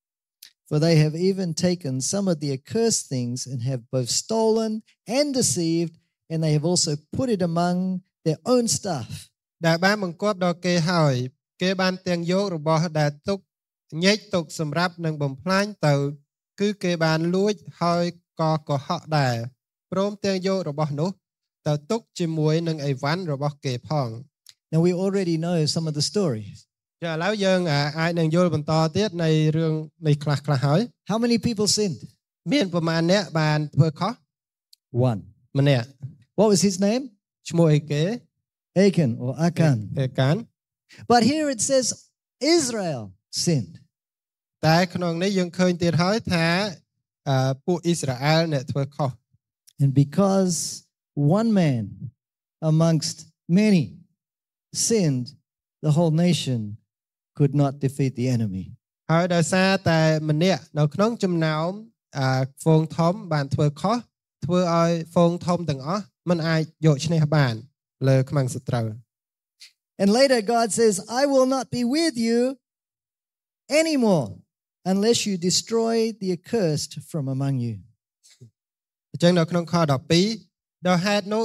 Speaker 9: For they have even taken some of the accursed things and have both stolen and deceived, and they have also put it among their own stuff.
Speaker 10: ដែលបានបង្គាប់ដល់គេហើយគេបានទាំងយករបស់ដែលទុកញែកទុកសម្រាប់នឹងបំផ្លាញទៅគឺគេបានលួចហើយក៏កុហកដែរព្រមទាំងយករបស់នោះទៅទុកជាមួយនឹងអីវ៉ាន់របស់គេផង
Speaker 9: Now we already know some of the story.
Speaker 10: ចាឥឡូវយើងអាចនឹងយល់បន្តទៀតនៃរឿងនេះខ្លះខ្លះហើយ
Speaker 9: How many people sinned?
Speaker 10: មានប្រមាណអ្នកបានធ្វើខុស
Speaker 9: One.
Speaker 10: ម្នាក់
Speaker 9: What was his name?
Speaker 10: ឈ្មោះអីគេ
Speaker 9: Achan or Achan.
Speaker 10: Achan.
Speaker 9: But here it says Israel sinned.
Speaker 10: តែក្នុងនេះយើងឃើញទៀតហើយថាពួកអ៊ីស្រាអែលអ្នកធ្វើខុស
Speaker 9: And because one man amongst many sinned, the whole nation could not defeat the enemy.
Speaker 10: ហើយដោយសារតែម្នាក់នៅក្នុងចំណោមអាហ្វូងធំបានធ្វើខុសធ្វើឲ្យហ្វូងធំទាំងអស់មិនអាចយកឈ្នះបានលើខ្មាំងសត្រូវ
Speaker 9: And later God says, I will not be with you anymore unless you destroy the accursed from among you.
Speaker 10: អញ្ចឹងនៅក្នុងខដប់ពីរដោយហេតុនោះ